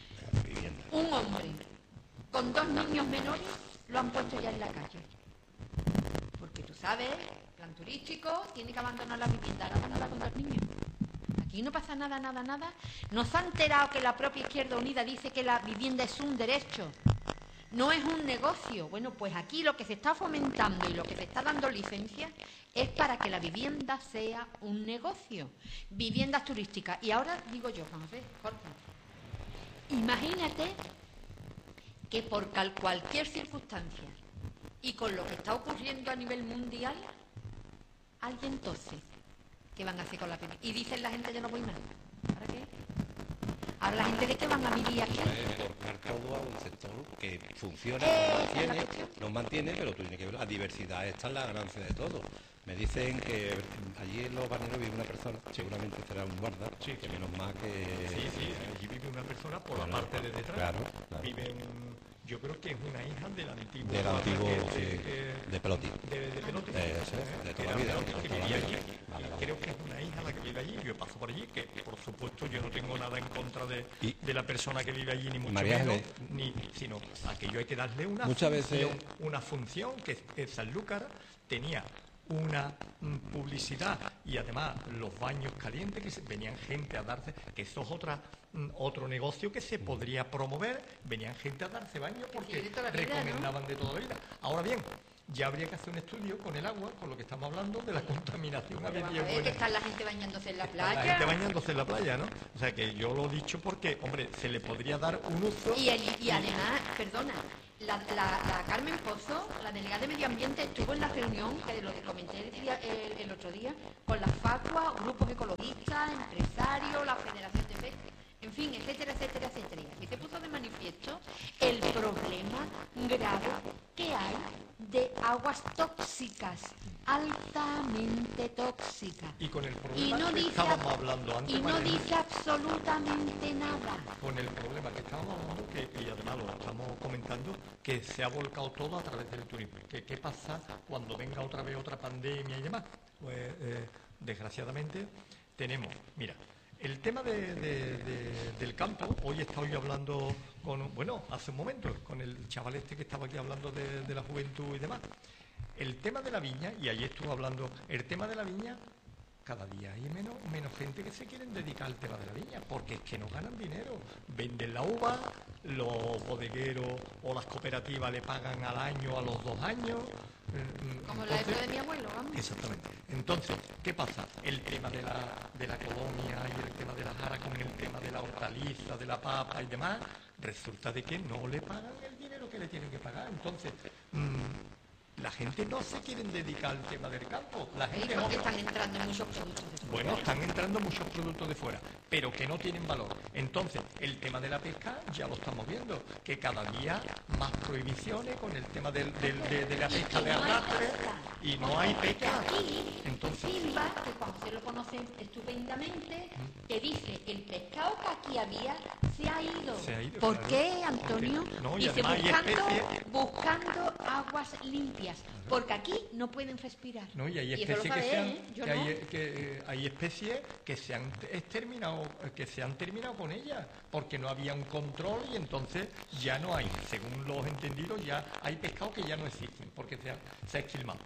Speaker 3: un hombre con dos niños menores lo han puesto ya en la calle. Porque tú sabes, plan turístico, tiene que abandonar la vivienda, ahora van a dar con dos niños. Aquí no pasa nada, nada, nada. Nos ha enterado que la propia Izquierda Unida dice que la vivienda es un derecho. No es un negocio. Bueno, pues aquí lo que se está fomentando y lo que se está dando licencia es para que la vivienda sea un negocio. Viviendas turísticas. Y ahora digo yo, Juan José, Jorge, imagínate que por cualquier circunstancia y con lo que está ocurriendo a nivel mundial, alguien tose. ¿Qué van a hacer con la vivienda? Y dicen la gente, yo no voy más. ¿Para qué? Ahora la gente de que van a vivir aquí.
Speaker 1: Marcar todo a un sector que funciona, eh, nos mantiene, nos mantiene, pero tú tienes que ver, la diversidad esta es la ganancia de todo. Me dicen que allí en los Baneros vive una persona, seguramente será un guarda, sí, que menos mal que...
Speaker 2: Sí, sí, allí vive una persona por claro, la parte de detrás.
Speaker 1: Claro, claro.
Speaker 2: Vive un... Yo creo que es una hija del antiguo...
Speaker 1: Del antiguo,
Speaker 2: que,
Speaker 1: sí,
Speaker 2: de,
Speaker 1: de Pelotti.
Speaker 2: De, de Pelotti.
Speaker 1: De, ese, de toda la vida.
Speaker 2: Que vivía allí. Vale, vale. Creo que es una hija la que vive allí. Yo paso por allí, que por supuesto yo no tengo nada en contra de, y, de la persona que vive allí, ni mucho María menos, ni, sino aquello hay que darle una
Speaker 1: muchas
Speaker 2: función,
Speaker 1: veces...
Speaker 2: una función que en Sanlúcar tenía una mm, publicidad y además los baños calientes, que se, venían gente a darse, que eso es otra, mm, otro negocio que se podría promover, venían gente a darse baños porque sí, de vida, recomendaban, ¿no?, de toda la vida. Ahora bien, ya habría que hacer un estudio con el agua, con lo que estamos hablando de la contaminación.
Speaker 3: A ver, que está la gente bañándose en la playa.
Speaker 2: La gente bañándose en la playa, ¿no? O sea que yo lo he dicho porque, hombre, se le podría dar un uso.
Speaker 3: Y, el, y además, perdona, la, la, la Carmen Pozo, la delegada de Medio Ambiente, estuvo en la reunión, que lo que comenté el, día, el, el otro día, con las FACUA, grupos ecologistas, empresarios, la Federación de Pesca, en fin, etcétera, etcétera, etcétera. Y se puso de manifiesto el problema grave que hay de aguas tóxicas, altamente tóxicas.
Speaker 2: Y con el problema
Speaker 3: y no
Speaker 2: que
Speaker 3: dice,
Speaker 2: estábamos hablando antes.
Speaker 3: Y no dice absolutamente nada.
Speaker 2: Con el problema que estábamos hablando, que, y además lo estamos comentando, que se ha volcado todo a través del turismo. Que, ¿Qué pasa cuando venga otra vez otra pandemia y demás? Pues, eh, desgraciadamente, tenemos, mira, el tema de, de, de, del campo, hoy he estado yo hablando con, bueno, hace un momento, con el chaval este que estaba aquí hablando de, de la juventud y demás. El tema de la viña, y ayer estuve hablando, el tema de la viña, cada día hay menos, menos gente que se quieren dedicar al tema de la viña, porque es que no ganan dinero. Venden la uva, los bodegueros o las cooperativas le pagan al año, a los dos años.
Speaker 3: Como la época de mi abuelo, vamos.
Speaker 2: Exactamente. Entonces, ¿qué pasa? El tema de la, de la colonia y el tema de la jara con el tema de la hortaliza, de la papa y demás, resulta de que no le pagan el dinero que le tienen que pagar. Entonces, mmm, la gente no se quiere dedicar al tema del campo. La gente
Speaker 3: no,
Speaker 2: no,
Speaker 3: están entrando muchos productos de fuera.
Speaker 2: Bueno, están entrando muchos productos de fuera, pero que no tienen valor. Entonces, el tema de la pesca ya lo estamos viendo, que cada día más prohibiciones con el tema del, del, de, de la pesca de arrastre y no hay pesca.
Speaker 3: Aquí,
Speaker 2: entonces,
Speaker 3: Silva, que cuando usted lo conoce estupendamente, te dice el pescado que aquí había se ha ido.
Speaker 2: Se ha ido,
Speaker 3: ¿Por
Speaker 2: claro.
Speaker 3: qué, Antonio?
Speaker 2: Porque- no, y
Speaker 3: dice
Speaker 2: además hay
Speaker 3: buscando,
Speaker 2: especies-
Speaker 3: buscando aguas limpias, porque aquí no pueden respirar.
Speaker 2: No, y hay
Speaker 3: eso lo
Speaker 2: especies que,
Speaker 3: sabe
Speaker 2: se han,
Speaker 3: él, yo
Speaker 2: que
Speaker 3: no.
Speaker 2: hay, que, eh, hay especies que se han exterminado, que se han terminado con ellas, porque no había un control y entonces ya no hay, según los entendidos, ya hay pescados que ya no existen, porque se ha, se ha esquilmado.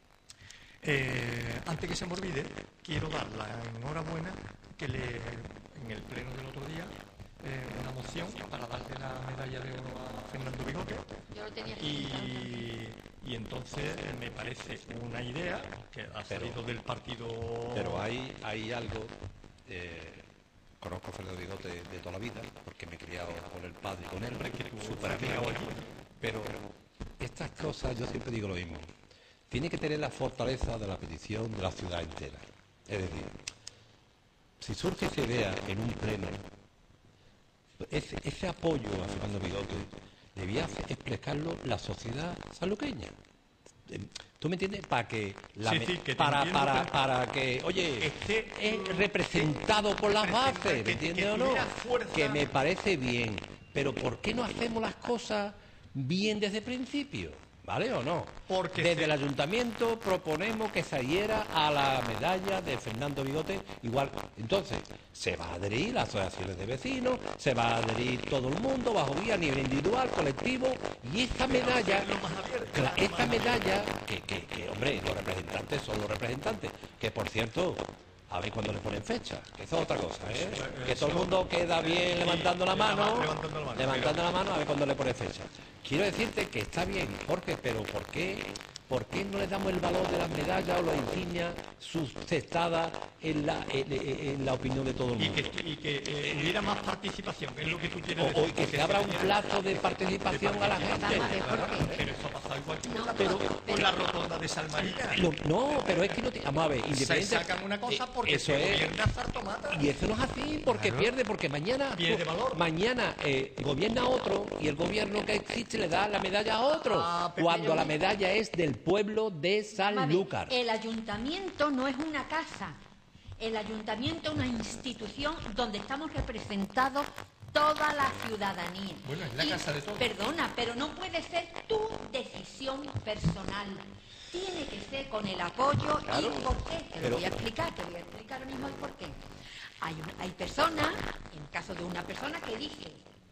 Speaker 2: Eh, antes que se me olvide, quiero dar la enhorabuena que le, en el pleno del otro día, eh, una moción para darle la medalla de oro a Fernando Bigote.
Speaker 3: Yo lo tenía que
Speaker 2: Y, y entonces eh, me parece una idea que ha salido del partido.
Speaker 1: Pero hay, hay algo, eh, conozco a Fernando Bigote de, de toda la vida, porque me he criado con el padre y con él, súper amigo, pero estas cosas yo siempre digo lo mismo, tiene que tener la fortaleza de la petición de la ciudad entera. Es decir, si surge esa idea en un pleno, ese, ese apoyo a Fernando Bigote debía explicarlo la sociedad sanluqueña. ¿Tú me entiendes? Para que, la
Speaker 2: Sí,
Speaker 1: me-
Speaker 2: sí, que te
Speaker 1: para,
Speaker 2: entiendo,
Speaker 1: para,
Speaker 2: pero-
Speaker 1: para que, oye,
Speaker 2: Esté,
Speaker 1: es representado por las bases,
Speaker 2: que-
Speaker 1: ¿me
Speaker 2: que
Speaker 1: entiendes o no?
Speaker 2: tuviera fuerza.
Speaker 1: Que me parece bien, pero ¿por qué no hacemos las cosas bien desde el principio? ¿Vale o no?
Speaker 2: Porque
Speaker 1: desde
Speaker 2: se-
Speaker 1: el ayuntamiento proponemos que se adhiera a la medalla de Fernando Bigote igual. Entonces, se va a adherir las asociaciones de vecinos, se va a adherir todo el mundo, bajo vía, a nivel individual, colectivo, y esta medalla,
Speaker 2: hacerlo más abierto,
Speaker 1: cla-
Speaker 2: más
Speaker 1: esta
Speaker 2: abierto.
Speaker 1: medalla, que, que, que, hombre, los representantes son los representantes, que por cierto, a ver cuándo le ponen fecha, que eso es otra cosa, ¿eh? Que todo el mundo queda bien levantando la mano,
Speaker 2: levantando la mano,
Speaker 1: levantando la mano, a ver cuándo le ponen fecha. Quiero decirte que está bien, Jorge, pero ¿por qué, por qué no le damos el valor de las medallas o las insignias sustentadas en la, en, en- en la opinión de todo el
Speaker 2: Y
Speaker 1: mundo?
Speaker 2: que, y que eh, hubiera más participación, es lo que tú quieres
Speaker 1: O,
Speaker 2: decir.
Speaker 1: o que se abra un plazo de participación a la gente.
Speaker 3: Vamos a ver, Jorge.
Speaker 2: Pero eso ha pasado igual que
Speaker 3: No,
Speaker 2: con la,
Speaker 3: pero-
Speaker 2: con la rotonda de Salmarina.
Speaker 1: No, no, pero es que no te... Vamos a ver,
Speaker 2: Se
Speaker 1: independiente...
Speaker 2: sacan una cosa porque
Speaker 1: eso
Speaker 2: se
Speaker 1: es...
Speaker 2: gobierna Sartomata.
Speaker 1: Y eso no es así, porque
Speaker 2: Claro.
Speaker 1: pierde, porque mañana...
Speaker 2: Pierde valor.
Speaker 1: Mañana eh, gobierna otro y el gobierno que existe le da la medalla a otro,
Speaker 2: Ah, pero-
Speaker 1: cuando la medalla es del pueblo de
Speaker 3: Vamos a
Speaker 1: Sanlúcar.
Speaker 3: ver, el ayuntamiento no es una casa. El ayuntamiento es una institución donde estamos representados toda la ciudadanía.
Speaker 2: Bueno, es la
Speaker 3: Y,
Speaker 2: casa de todos.
Speaker 3: Perdona, pero no puede ser tu decisión personal. Tiene que ser con el apoyo
Speaker 1: Claro,
Speaker 3: y por qué. Te
Speaker 1: pero-
Speaker 3: lo voy a explicar, te voy a explicar ahora mismo el por qué. Hay, un- hay personas, en el caso de una persona que dice,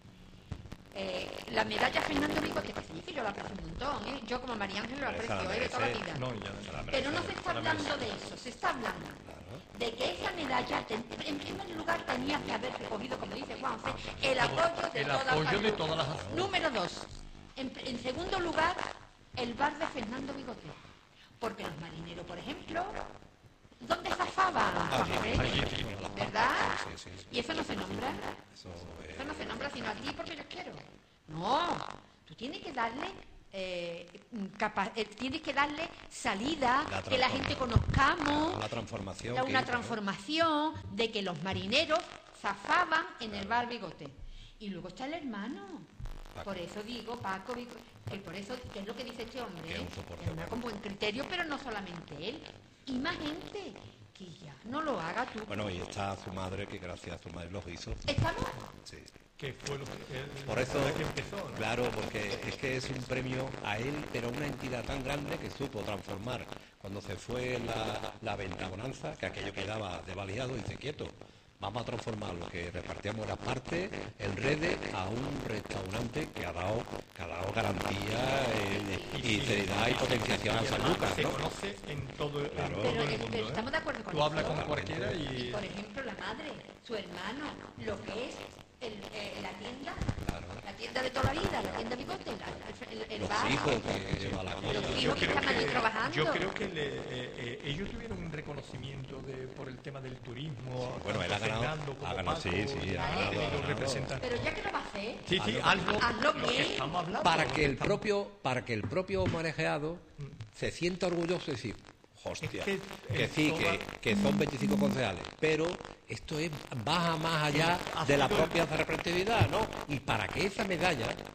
Speaker 3: eh, la medalla Fernando Bigote, que sí, que yo la aprecio un montón, ¿eh? Yo como María Ángel lo
Speaker 1: Pero esa
Speaker 3: aprecio,
Speaker 1: la
Speaker 3: ¿eh? De toda la
Speaker 1: merece.
Speaker 3: vida.
Speaker 2: No, ya,
Speaker 3: Pero no se está hablando de eso, se está hablando de que esa medalla, ten- en primer lugar, tenía que haber recogido, como dice Juanfe, el apoyo de
Speaker 2: el
Speaker 3: todas
Speaker 2: apoyo
Speaker 3: las...
Speaker 2: de todas las asociaciones.
Speaker 3: Número dos, en, en segundo lugar, el bar de Fernando Bigote. Porque los marineros, por ejemplo, ¿dónde zafaban? Juanfe?
Speaker 2: allí, allí.
Speaker 3: ¿Verdad?
Speaker 1: Sí, sí, sí.
Speaker 3: ¿Y eso no se nombra?
Speaker 1: Eso, eh,
Speaker 3: Eso no se nombra sino a ti porque yo quiero. No, tú tienes que darle, eh, capa- eh, tienes que darle salida,
Speaker 1: La
Speaker 3: que la
Speaker 1: transforma-
Speaker 3: gente conozcamos,
Speaker 1: la transformación.
Speaker 3: la-
Speaker 1: que
Speaker 3: una
Speaker 1: hizo, ¿no?
Speaker 3: transformación de que los marineros zafaban en el bar Bigote. Y luego está el hermano.
Speaker 1: Paco.
Speaker 3: Por eso digo, Paco, Bigo- que por eso, que es lo que dice este hombre,
Speaker 1: Que es un
Speaker 3: ¿eh?
Speaker 1: soporte
Speaker 3: Es una
Speaker 1: bueno.
Speaker 3: con buen criterio, pero no solamente él, y más gente, que ya no lo haga tú.
Speaker 1: Bueno, y está su madre, que gracias a su madre los hizo.
Speaker 3: ¿Estamos?
Speaker 1: Sí.
Speaker 2: Que fue lo que, el-
Speaker 1: Por eso,
Speaker 2: la que empezó, ¿no?
Speaker 1: claro, porque es que es un premio a él, pero a una entidad tan grande que supo transformar. Cuando se fue la, la ventabonanza, que aquello quedaba desvalijado, dice, quieto, vamos a transformar lo que repartíamos las partes, el Rede, a un restaurante que ha dado, que ha dado garantía eh, y seriedad y potenciación a
Speaker 2: Y
Speaker 1: San
Speaker 2: además
Speaker 1: Lucas,
Speaker 2: se
Speaker 1: ¿no?
Speaker 2: conoce en todo, en
Speaker 1: Claro.
Speaker 2: todo
Speaker 3: Pero,
Speaker 2: el
Speaker 3: es-
Speaker 2: mundo.
Speaker 3: pero
Speaker 2: ¿eh?
Speaker 3: estamos de acuerdo con
Speaker 2: Tú hablas
Speaker 3: eso.
Speaker 2: con cualquiera
Speaker 3: Y,
Speaker 2: y...
Speaker 3: por ejemplo, la madre, su hermano, lo que es el, eh, la tienda,
Speaker 1: Claro.
Speaker 3: la tienda de toda la vida, la tienda Bigote, la- el, el
Speaker 1: Los
Speaker 3: bar,
Speaker 1: hijos que lleva la
Speaker 3: los
Speaker 1: cosa.
Speaker 3: hijos que están allí trabajando.
Speaker 2: yo creo que le- eh, eh, ellos tuvieron un reconocimiento de, por el tema del turismo.
Speaker 1: Bueno,
Speaker 2: tanto
Speaker 1: él ha ganado-
Speaker 2: Fernando como
Speaker 1: ha ganado,
Speaker 2: Paco,
Speaker 1: sí, sí,
Speaker 2: y
Speaker 1: ha
Speaker 2: ha
Speaker 1: ganado,
Speaker 2: tenido
Speaker 1: ha ganado.
Speaker 2: representantes.
Speaker 3: Pero ya que lo va a hacer,
Speaker 2: Sí, sí, algo,
Speaker 3: Hazlo
Speaker 2: lo que
Speaker 3: bien.
Speaker 2: estamos hablando.
Speaker 1: Para
Speaker 2: lo
Speaker 1: que el
Speaker 2: estamos-
Speaker 1: propio, para que el propio marejeado se sienta orgulloso y decir, hostia,
Speaker 2: Es que
Speaker 1: que
Speaker 2: en
Speaker 1: sí,
Speaker 2: toda-
Speaker 1: que, que son veinticinco concejales, pero esto es baja más allá
Speaker 2: Ha
Speaker 1: de la
Speaker 2: sido-
Speaker 1: propia representatividad, ¿no? Y para que esa medalla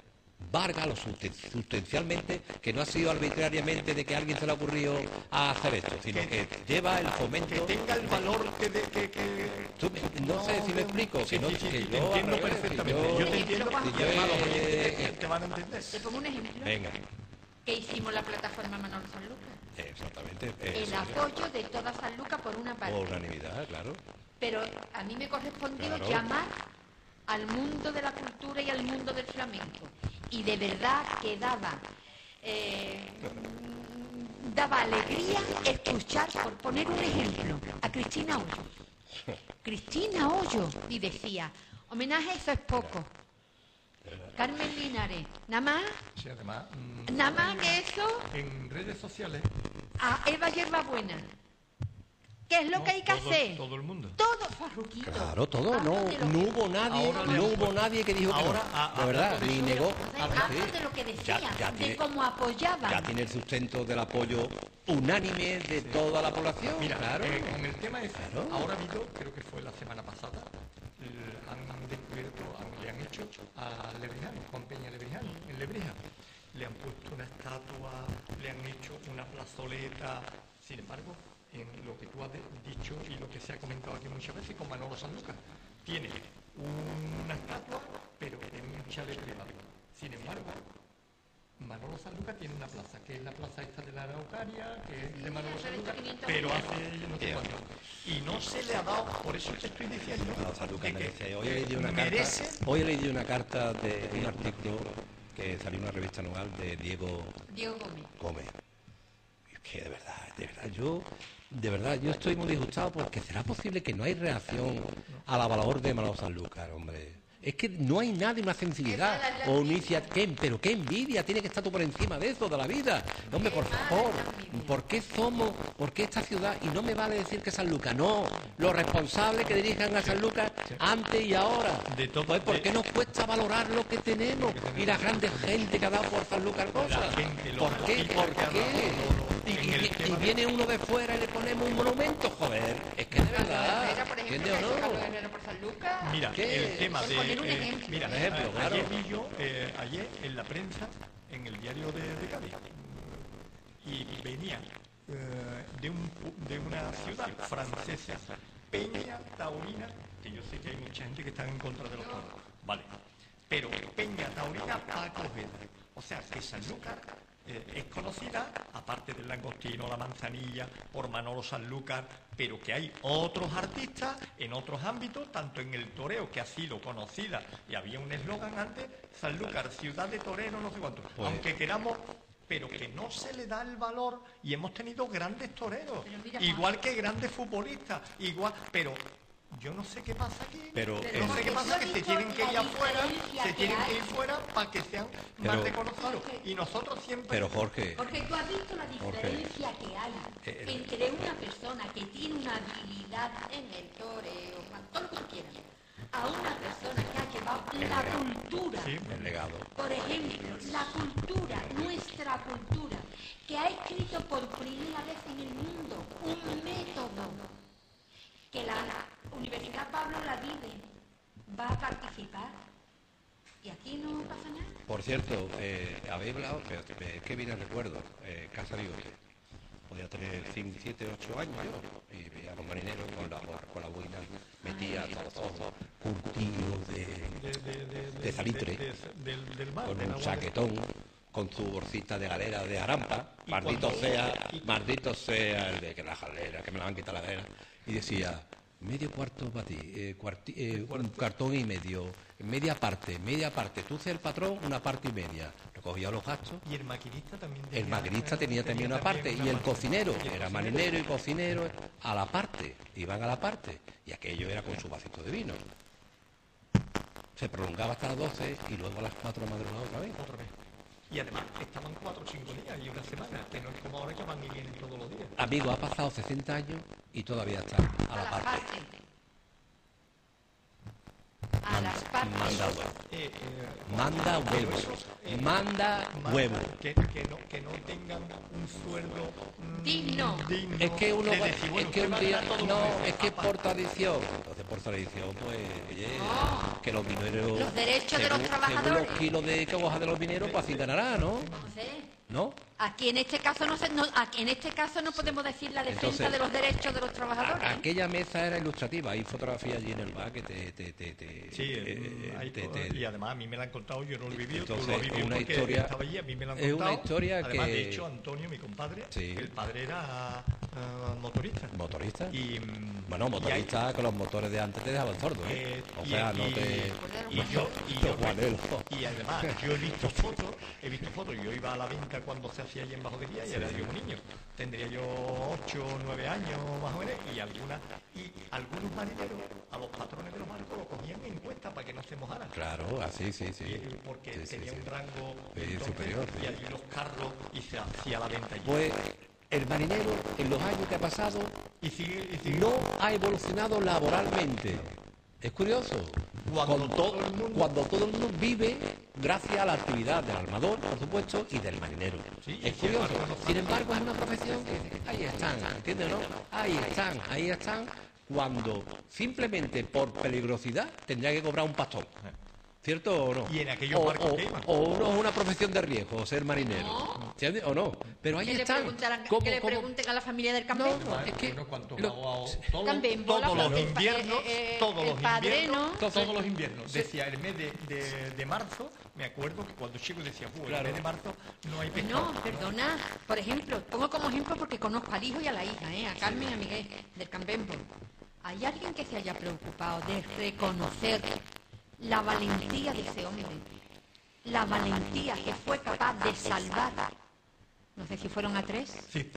Speaker 1: Vargas, lo susten- sustancialmente, que no ha sido arbitrariamente de que a alguien se le ha ocurrido a hacer esto, sino que lleva el fomento...
Speaker 2: Que tenga el valor que... De, que, que...
Speaker 1: Tú me- no sé si me explico,
Speaker 2: Sí,
Speaker 1: que no,
Speaker 2: sí, sí,
Speaker 1: que
Speaker 2: te
Speaker 1: yo,
Speaker 2: entiendo
Speaker 1: al revés,
Speaker 2: perfectamente.
Speaker 1: yo-
Speaker 2: Yo te entiendo
Speaker 3: Juan.
Speaker 2: y además los
Speaker 1: Eh,
Speaker 2: oyentes te, te van a entender.
Speaker 3: Te pongo un ejemplo.
Speaker 1: Venga,
Speaker 3: Que hicimos la plataforma Manolo Sanlúcar.
Speaker 1: exactamente.
Speaker 3: El
Speaker 1: eso,
Speaker 3: apoyo de toda Sanlúcar por una parte.
Speaker 1: por unanimidad, claro.
Speaker 3: Pero a mí me correspondió
Speaker 1: Claro.
Speaker 3: llamar al mundo de la cultura y al mundo del flamenco. Y de verdad que daba, eh, daba alegría escuchar, por poner un ejemplo, a Cristina Hoyo. Cristina Hoyo. Y decía, homenaje, eso es poco. Carmen Linares, nada más,
Speaker 2: Sí, además, mm,
Speaker 3: nada más que eso,
Speaker 2: en redes sociales...
Speaker 3: a Eva Hierbabuena. ¿Qué es lo
Speaker 2: no,
Speaker 3: que hay que
Speaker 2: todo,
Speaker 3: hacer?
Speaker 2: todo el mundo.
Speaker 3: Todo, Farruquito.
Speaker 1: Claro, todo, no,
Speaker 3: Hablan de lo
Speaker 1: no
Speaker 3: que-
Speaker 1: hubo nadie,
Speaker 2: Ahora le
Speaker 1: no
Speaker 2: han
Speaker 1: hubo
Speaker 2: puesto-
Speaker 1: nadie que dijo que
Speaker 2: ahora,
Speaker 1: no,
Speaker 2: a-
Speaker 1: de verdad,
Speaker 2: hablando de
Speaker 1: ni
Speaker 2: eso,
Speaker 1: negó.
Speaker 3: Entonces, hablan de lo que decía,
Speaker 1: Ya- ya
Speaker 3: de
Speaker 1: tiene-
Speaker 3: cómo apoyaban.
Speaker 1: Ya tiene el sustento del apoyo unánime de toda la población,
Speaker 2: Mira,
Speaker 1: claro.
Speaker 2: eh, con el tema ese,
Speaker 1: Claro.
Speaker 2: ahora ha habido, creo que fue la semana pasada, eh, han descubierto, han- le han hecho a Lebriján, Juan Peña Lebriján, en Lebrija. Le han puesto una estatua, le han hecho una plazoleta. Sin embargo, en lo que tú has de- dicho y lo que se ha comentado aquí muchas veces con Manolo Sanlúcar, tiene una estatua, pero en un chalet privado. Sin embargo, Manolo Sanlúcar tiene una plaza, que es la plaza esta de la Araucaria, que es de Manolo Sanlúcar, pero hace no sé cuánto. Y no se le ha dado, por eso te estoy diciendo,
Speaker 1: Manolo Sanlúcar
Speaker 2: de que
Speaker 1: merece. Hoy he leído una carta,
Speaker 2: merece,
Speaker 1: hoy he leído una carta de un artículo que salió en una revista anual de Diego
Speaker 3: Diego Gómez.
Speaker 1: Gómez. Es que de verdad, de verdad, yo, de verdad, yo estoy muy disgustado porque será posible que no hay reacción a la valor de Manolo Sanlúcar, hombre. Es que no hay nadie, una sensibilidad o una iniciativa, pero qué envidia, tiene que estar tú por encima de eso, de la vida. Hombre, por favor, ¿por qué somos, por qué esta ciudad? Y no me vale decir que Sanlúcar, no, los responsables que dirijan a Sanlúcar antes y ahora.
Speaker 2: De todo-
Speaker 1: Pues, ¿por
Speaker 2: de-
Speaker 1: qué nos cuesta valorar lo que tenemos? Y la grande gente que ha dado por Sanlúcar cosas.
Speaker 2: gente, los
Speaker 1: ¿Por qué?
Speaker 2: artistas
Speaker 1: ¿Por
Speaker 2: que ha
Speaker 1: qué?
Speaker 2: dado,
Speaker 1: Y,
Speaker 2: en
Speaker 1: y-
Speaker 2: el
Speaker 1: y
Speaker 2: tema de-
Speaker 1: viene uno de fuera y le ponemos un monumento, joder. Es que de verdad,
Speaker 3: Herrera, por ejemplo,
Speaker 1: ¿entiendes o
Speaker 3: que ha hecho Carlos
Speaker 1: no?
Speaker 3: Herrera por Sanlúcar.
Speaker 2: Mira,
Speaker 1: ¿Qué?
Speaker 2: el tema
Speaker 3: Por
Speaker 2: de...
Speaker 3: poner un
Speaker 2: eh,
Speaker 3: ejemplo.
Speaker 2: mira,
Speaker 1: Un ejemplo,
Speaker 2: a-
Speaker 1: claro.
Speaker 2: ayer vi yo, eh, ayer en la prensa, en el diario de, de Cádiz, y venía eh, de, un, pu- de una ciudad francesa, Peña Taurina, que yo sé que hay mucha gente que está en contra de los toros, vale, pero Peña Taurina Paco Ojeda. O sea, que Sanlúcar eh, es conocida, aparte del langostino, la manzanilla, por Manolo Sanlúcar, pero que hay otros artistas en otros ámbitos, tanto en el toreo, que ha sido conocida, y había un eslogan antes, Sanlúcar, ciudad de torero, no sé cuánto.
Speaker 1: Pues-
Speaker 2: Aunque queramos, pero que no se le da el valor, y hemos tenido grandes toreros,
Speaker 3: Pero mira,
Speaker 2: igual que grandes futbolistas, igual, pero... Yo no sé qué pasa aquí,
Speaker 1: Pero,
Speaker 3: Pero
Speaker 2: no sé
Speaker 1: eh,
Speaker 2: qué pasa, que se tienen que ir
Speaker 3: la
Speaker 2: afuera,
Speaker 3: diferencia
Speaker 2: se
Speaker 3: que
Speaker 2: tienen que
Speaker 3: hay.
Speaker 2: ir fuera para que sean
Speaker 1: Pero-
Speaker 2: más reconocidos. Y nosotros siempre...
Speaker 1: Pero Jorge,
Speaker 3: Porque tú has visto la diferencia que hay
Speaker 1: Eh,
Speaker 3: entre una persona que tiene una habilidad en el toreo, todo lo que tú quieras, a una persona que ha llevado la cultura.
Speaker 2: Sí.
Speaker 1: el legado.
Speaker 3: Por ejemplo, la cultura, nuestra cultura, que ha escrito por primera vez en el mundo un método que la Universidad Pablo Lavide va a participar. Y aquí no pasa nada.
Speaker 1: Por cierto, eh, habéis hablado, que, es que viene el recuerdo, eh, Casa Bigote. Podía tener cinco, siete, ocho años yo, y veía a los marineros con la, con la boina metía hasta los ojos, curtidos de,
Speaker 2: de, de, de,
Speaker 1: de salitre,
Speaker 2: de- de- del, del mar,
Speaker 1: con
Speaker 2: del
Speaker 1: un
Speaker 2: agua de-
Speaker 1: chaquetón, con su bolsita de galera de arampa,
Speaker 2: Y
Speaker 1: maldito
Speaker 2: cuando-
Speaker 1: sea,
Speaker 2: y-
Speaker 1: maldito sea el de que la galera, que me la han quitado la galera, y decía, medio cuarto para ti, eh, cuarti- eh, un cartón y medio, media parte, media parte, tú seas el patrón, una parte y media, recogía los gastos.
Speaker 2: Y el maquinista también
Speaker 1: El maquinista tenía también una parte y el cocinero, era marinero y cocinero a la parte, iban a la parte y aquello era con su vasito de vino. Se prolongaba hasta las doce y luego a las cuatro de la madrugada otra vez.
Speaker 2: Otra vez. Y además estaban cuatro o cinco días y una semana, que no es como ahora que van y vienen todos los días.
Speaker 1: Amigo, ha pasado sesenta años y todavía está a la
Speaker 3: las
Speaker 1: parte.
Speaker 3: partes. A las partes. parte.
Speaker 1: Manda huevo.
Speaker 2: Eh, eh,
Speaker 1: Manda
Speaker 2: pero
Speaker 1: huevo.
Speaker 2: eso, eh,
Speaker 1: Manda
Speaker 2: manda
Speaker 1: huevo.
Speaker 2: Que, que, no, que no tengan un sueldo mm,
Speaker 3: Digno.
Speaker 2: digno
Speaker 1: Es que uno
Speaker 2: de
Speaker 1: va-
Speaker 2: decir, bueno,
Speaker 1: es que
Speaker 2: usted
Speaker 1: un
Speaker 2: va a
Speaker 1: día
Speaker 2: ganar todos los
Speaker 1: no,
Speaker 2: meses,
Speaker 1: es que
Speaker 2: aparte.
Speaker 1: por tradición, entonces por tradición pues oye,
Speaker 3: No.
Speaker 1: que los mineros
Speaker 3: Los derechos de los
Speaker 1: según-
Speaker 3: trabajadores.
Speaker 1: según los kilos de que coja de los mineros pues así ganará, ¿no?
Speaker 3: José,
Speaker 1: ¿No?
Speaker 3: aquí en este caso no se, no, aquí en este caso no podemos decir la defensa
Speaker 1: Entonces,
Speaker 3: de los derechos de los
Speaker 1: A-
Speaker 3: trabajadores.
Speaker 1: aquella mesa era ilustrativa, hay fotografías allí en el bar que te te te, te-
Speaker 2: Sí,
Speaker 1: eh,
Speaker 2: hay
Speaker 1: te-
Speaker 2: cosas,
Speaker 1: te-
Speaker 2: y además a mí me la han contado, yo no lo he vivido, tú
Speaker 1: Entonces,
Speaker 2: lo has vivido
Speaker 1: una
Speaker 2: porque
Speaker 1: historia-
Speaker 2: estaba allí, a mí me la han
Speaker 1: es
Speaker 2: contado.
Speaker 1: una historia
Speaker 2: Además,
Speaker 1: que-
Speaker 2: de hecho, Antonio, mi compadre,
Speaker 1: Sí.
Speaker 2: el padre era ah, motorista.
Speaker 1: motorista.
Speaker 2: Y, mm,
Speaker 1: Bueno,
Speaker 2: y hay-
Speaker 1: motorista que los motores de antes te dejaban sordo, ¿eh?
Speaker 2: Eh,
Speaker 1: O
Speaker 2: y-
Speaker 1: sea, no
Speaker 2: y-
Speaker 1: te
Speaker 2: y yo y yo
Speaker 1: Los guanelos.
Speaker 2: y además yo he visto fotos he visto fotos yo iba a la venta cuando se hacía allí en Bajodería y era yo un niño, tendría yo ocho o nueve años más o menos, y algunas y algunos marineros a los patrones de los barcos lo cogían en cuenta para que no se mojaran.
Speaker 1: Claro, así, sí, sí.
Speaker 2: Y- porque
Speaker 1: Sí, sí,
Speaker 2: tenía
Speaker 1: sí.
Speaker 2: un rango
Speaker 1: Sí,
Speaker 2: entonces,
Speaker 1: superior,
Speaker 2: y
Speaker 1: sí.
Speaker 2: allí los carros y se hacía la venta allí.
Speaker 1: Pues el marinero en los años que ha pasado
Speaker 2: y sigue, y sigue
Speaker 1: no ha evolucionado laboralmente. Es curioso.
Speaker 2: Cuando
Speaker 1: Con
Speaker 2: todo
Speaker 1: to-
Speaker 2: el mundo-
Speaker 1: cuando todo el mundo vive gracias a la actividad del armador, por supuesto, y del marinero.
Speaker 2: Sí,
Speaker 1: es
Speaker 2: y
Speaker 1: curioso.
Speaker 2: sin embargo, no
Speaker 1: Sin embargo, es una profesión que ahí están, ¿entiendes, no? Ahí están, ahí están, cuando simplemente por peligrosidad tendría que cobrar un pastón. ¿Cierto o no?
Speaker 2: Y en aquellos
Speaker 1: o,
Speaker 2: barcos
Speaker 1: o-
Speaker 2: que iban.
Speaker 1: o uno es una profesión de riesgo, ser marinero.
Speaker 3: No.
Speaker 1: ¿Entiendes? ¿O no? Pero ahí
Speaker 3: Que le,
Speaker 1: están.
Speaker 3: preguntaran-
Speaker 1: ¿Cómo-
Speaker 3: que le
Speaker 1: cómo-
Speaker 3: pregunten a la familia del
Speaker 1: No,
Speaker 3: Campembo.
Speaker 1: no, es que
Speaker 2: Bueno, ¿cuánto
Speaker 1: lo-
Speaker 2: pagó a- todo-
Speaker 3: Campembo, la
Speaker 2: todos los
Speaker 3: plaza-
Speaker 2: inviernos,
Speaker 3: eh, eh,
Speaker 2: todos
Speaker 3: el
Speaker 2: los
Speaker 3: padreno.
Speaker 2: inviernos,
Speaker 1: Entonces-
Speaker 2: todos los inviernos. Decía el mes de, de, de marzo, me acuerdo que cuando chico decía, "Buh,
Speaker 1: Claro.
Speaker 2: el mes de marzo no hay pescado".
Speaker 3: No, perdona. Por ejemplo, pongo como ejemplo porque conozco al hijo y a la hija, ¿eh? a Carmen y a Miguel, del Campembo. ¿Hay alguien que se haya preocupado de reconocer la valentía de ese hombre? La valentía que fue capaz de salvar, no sé si fueron a tres,
Speaker 2: Sí.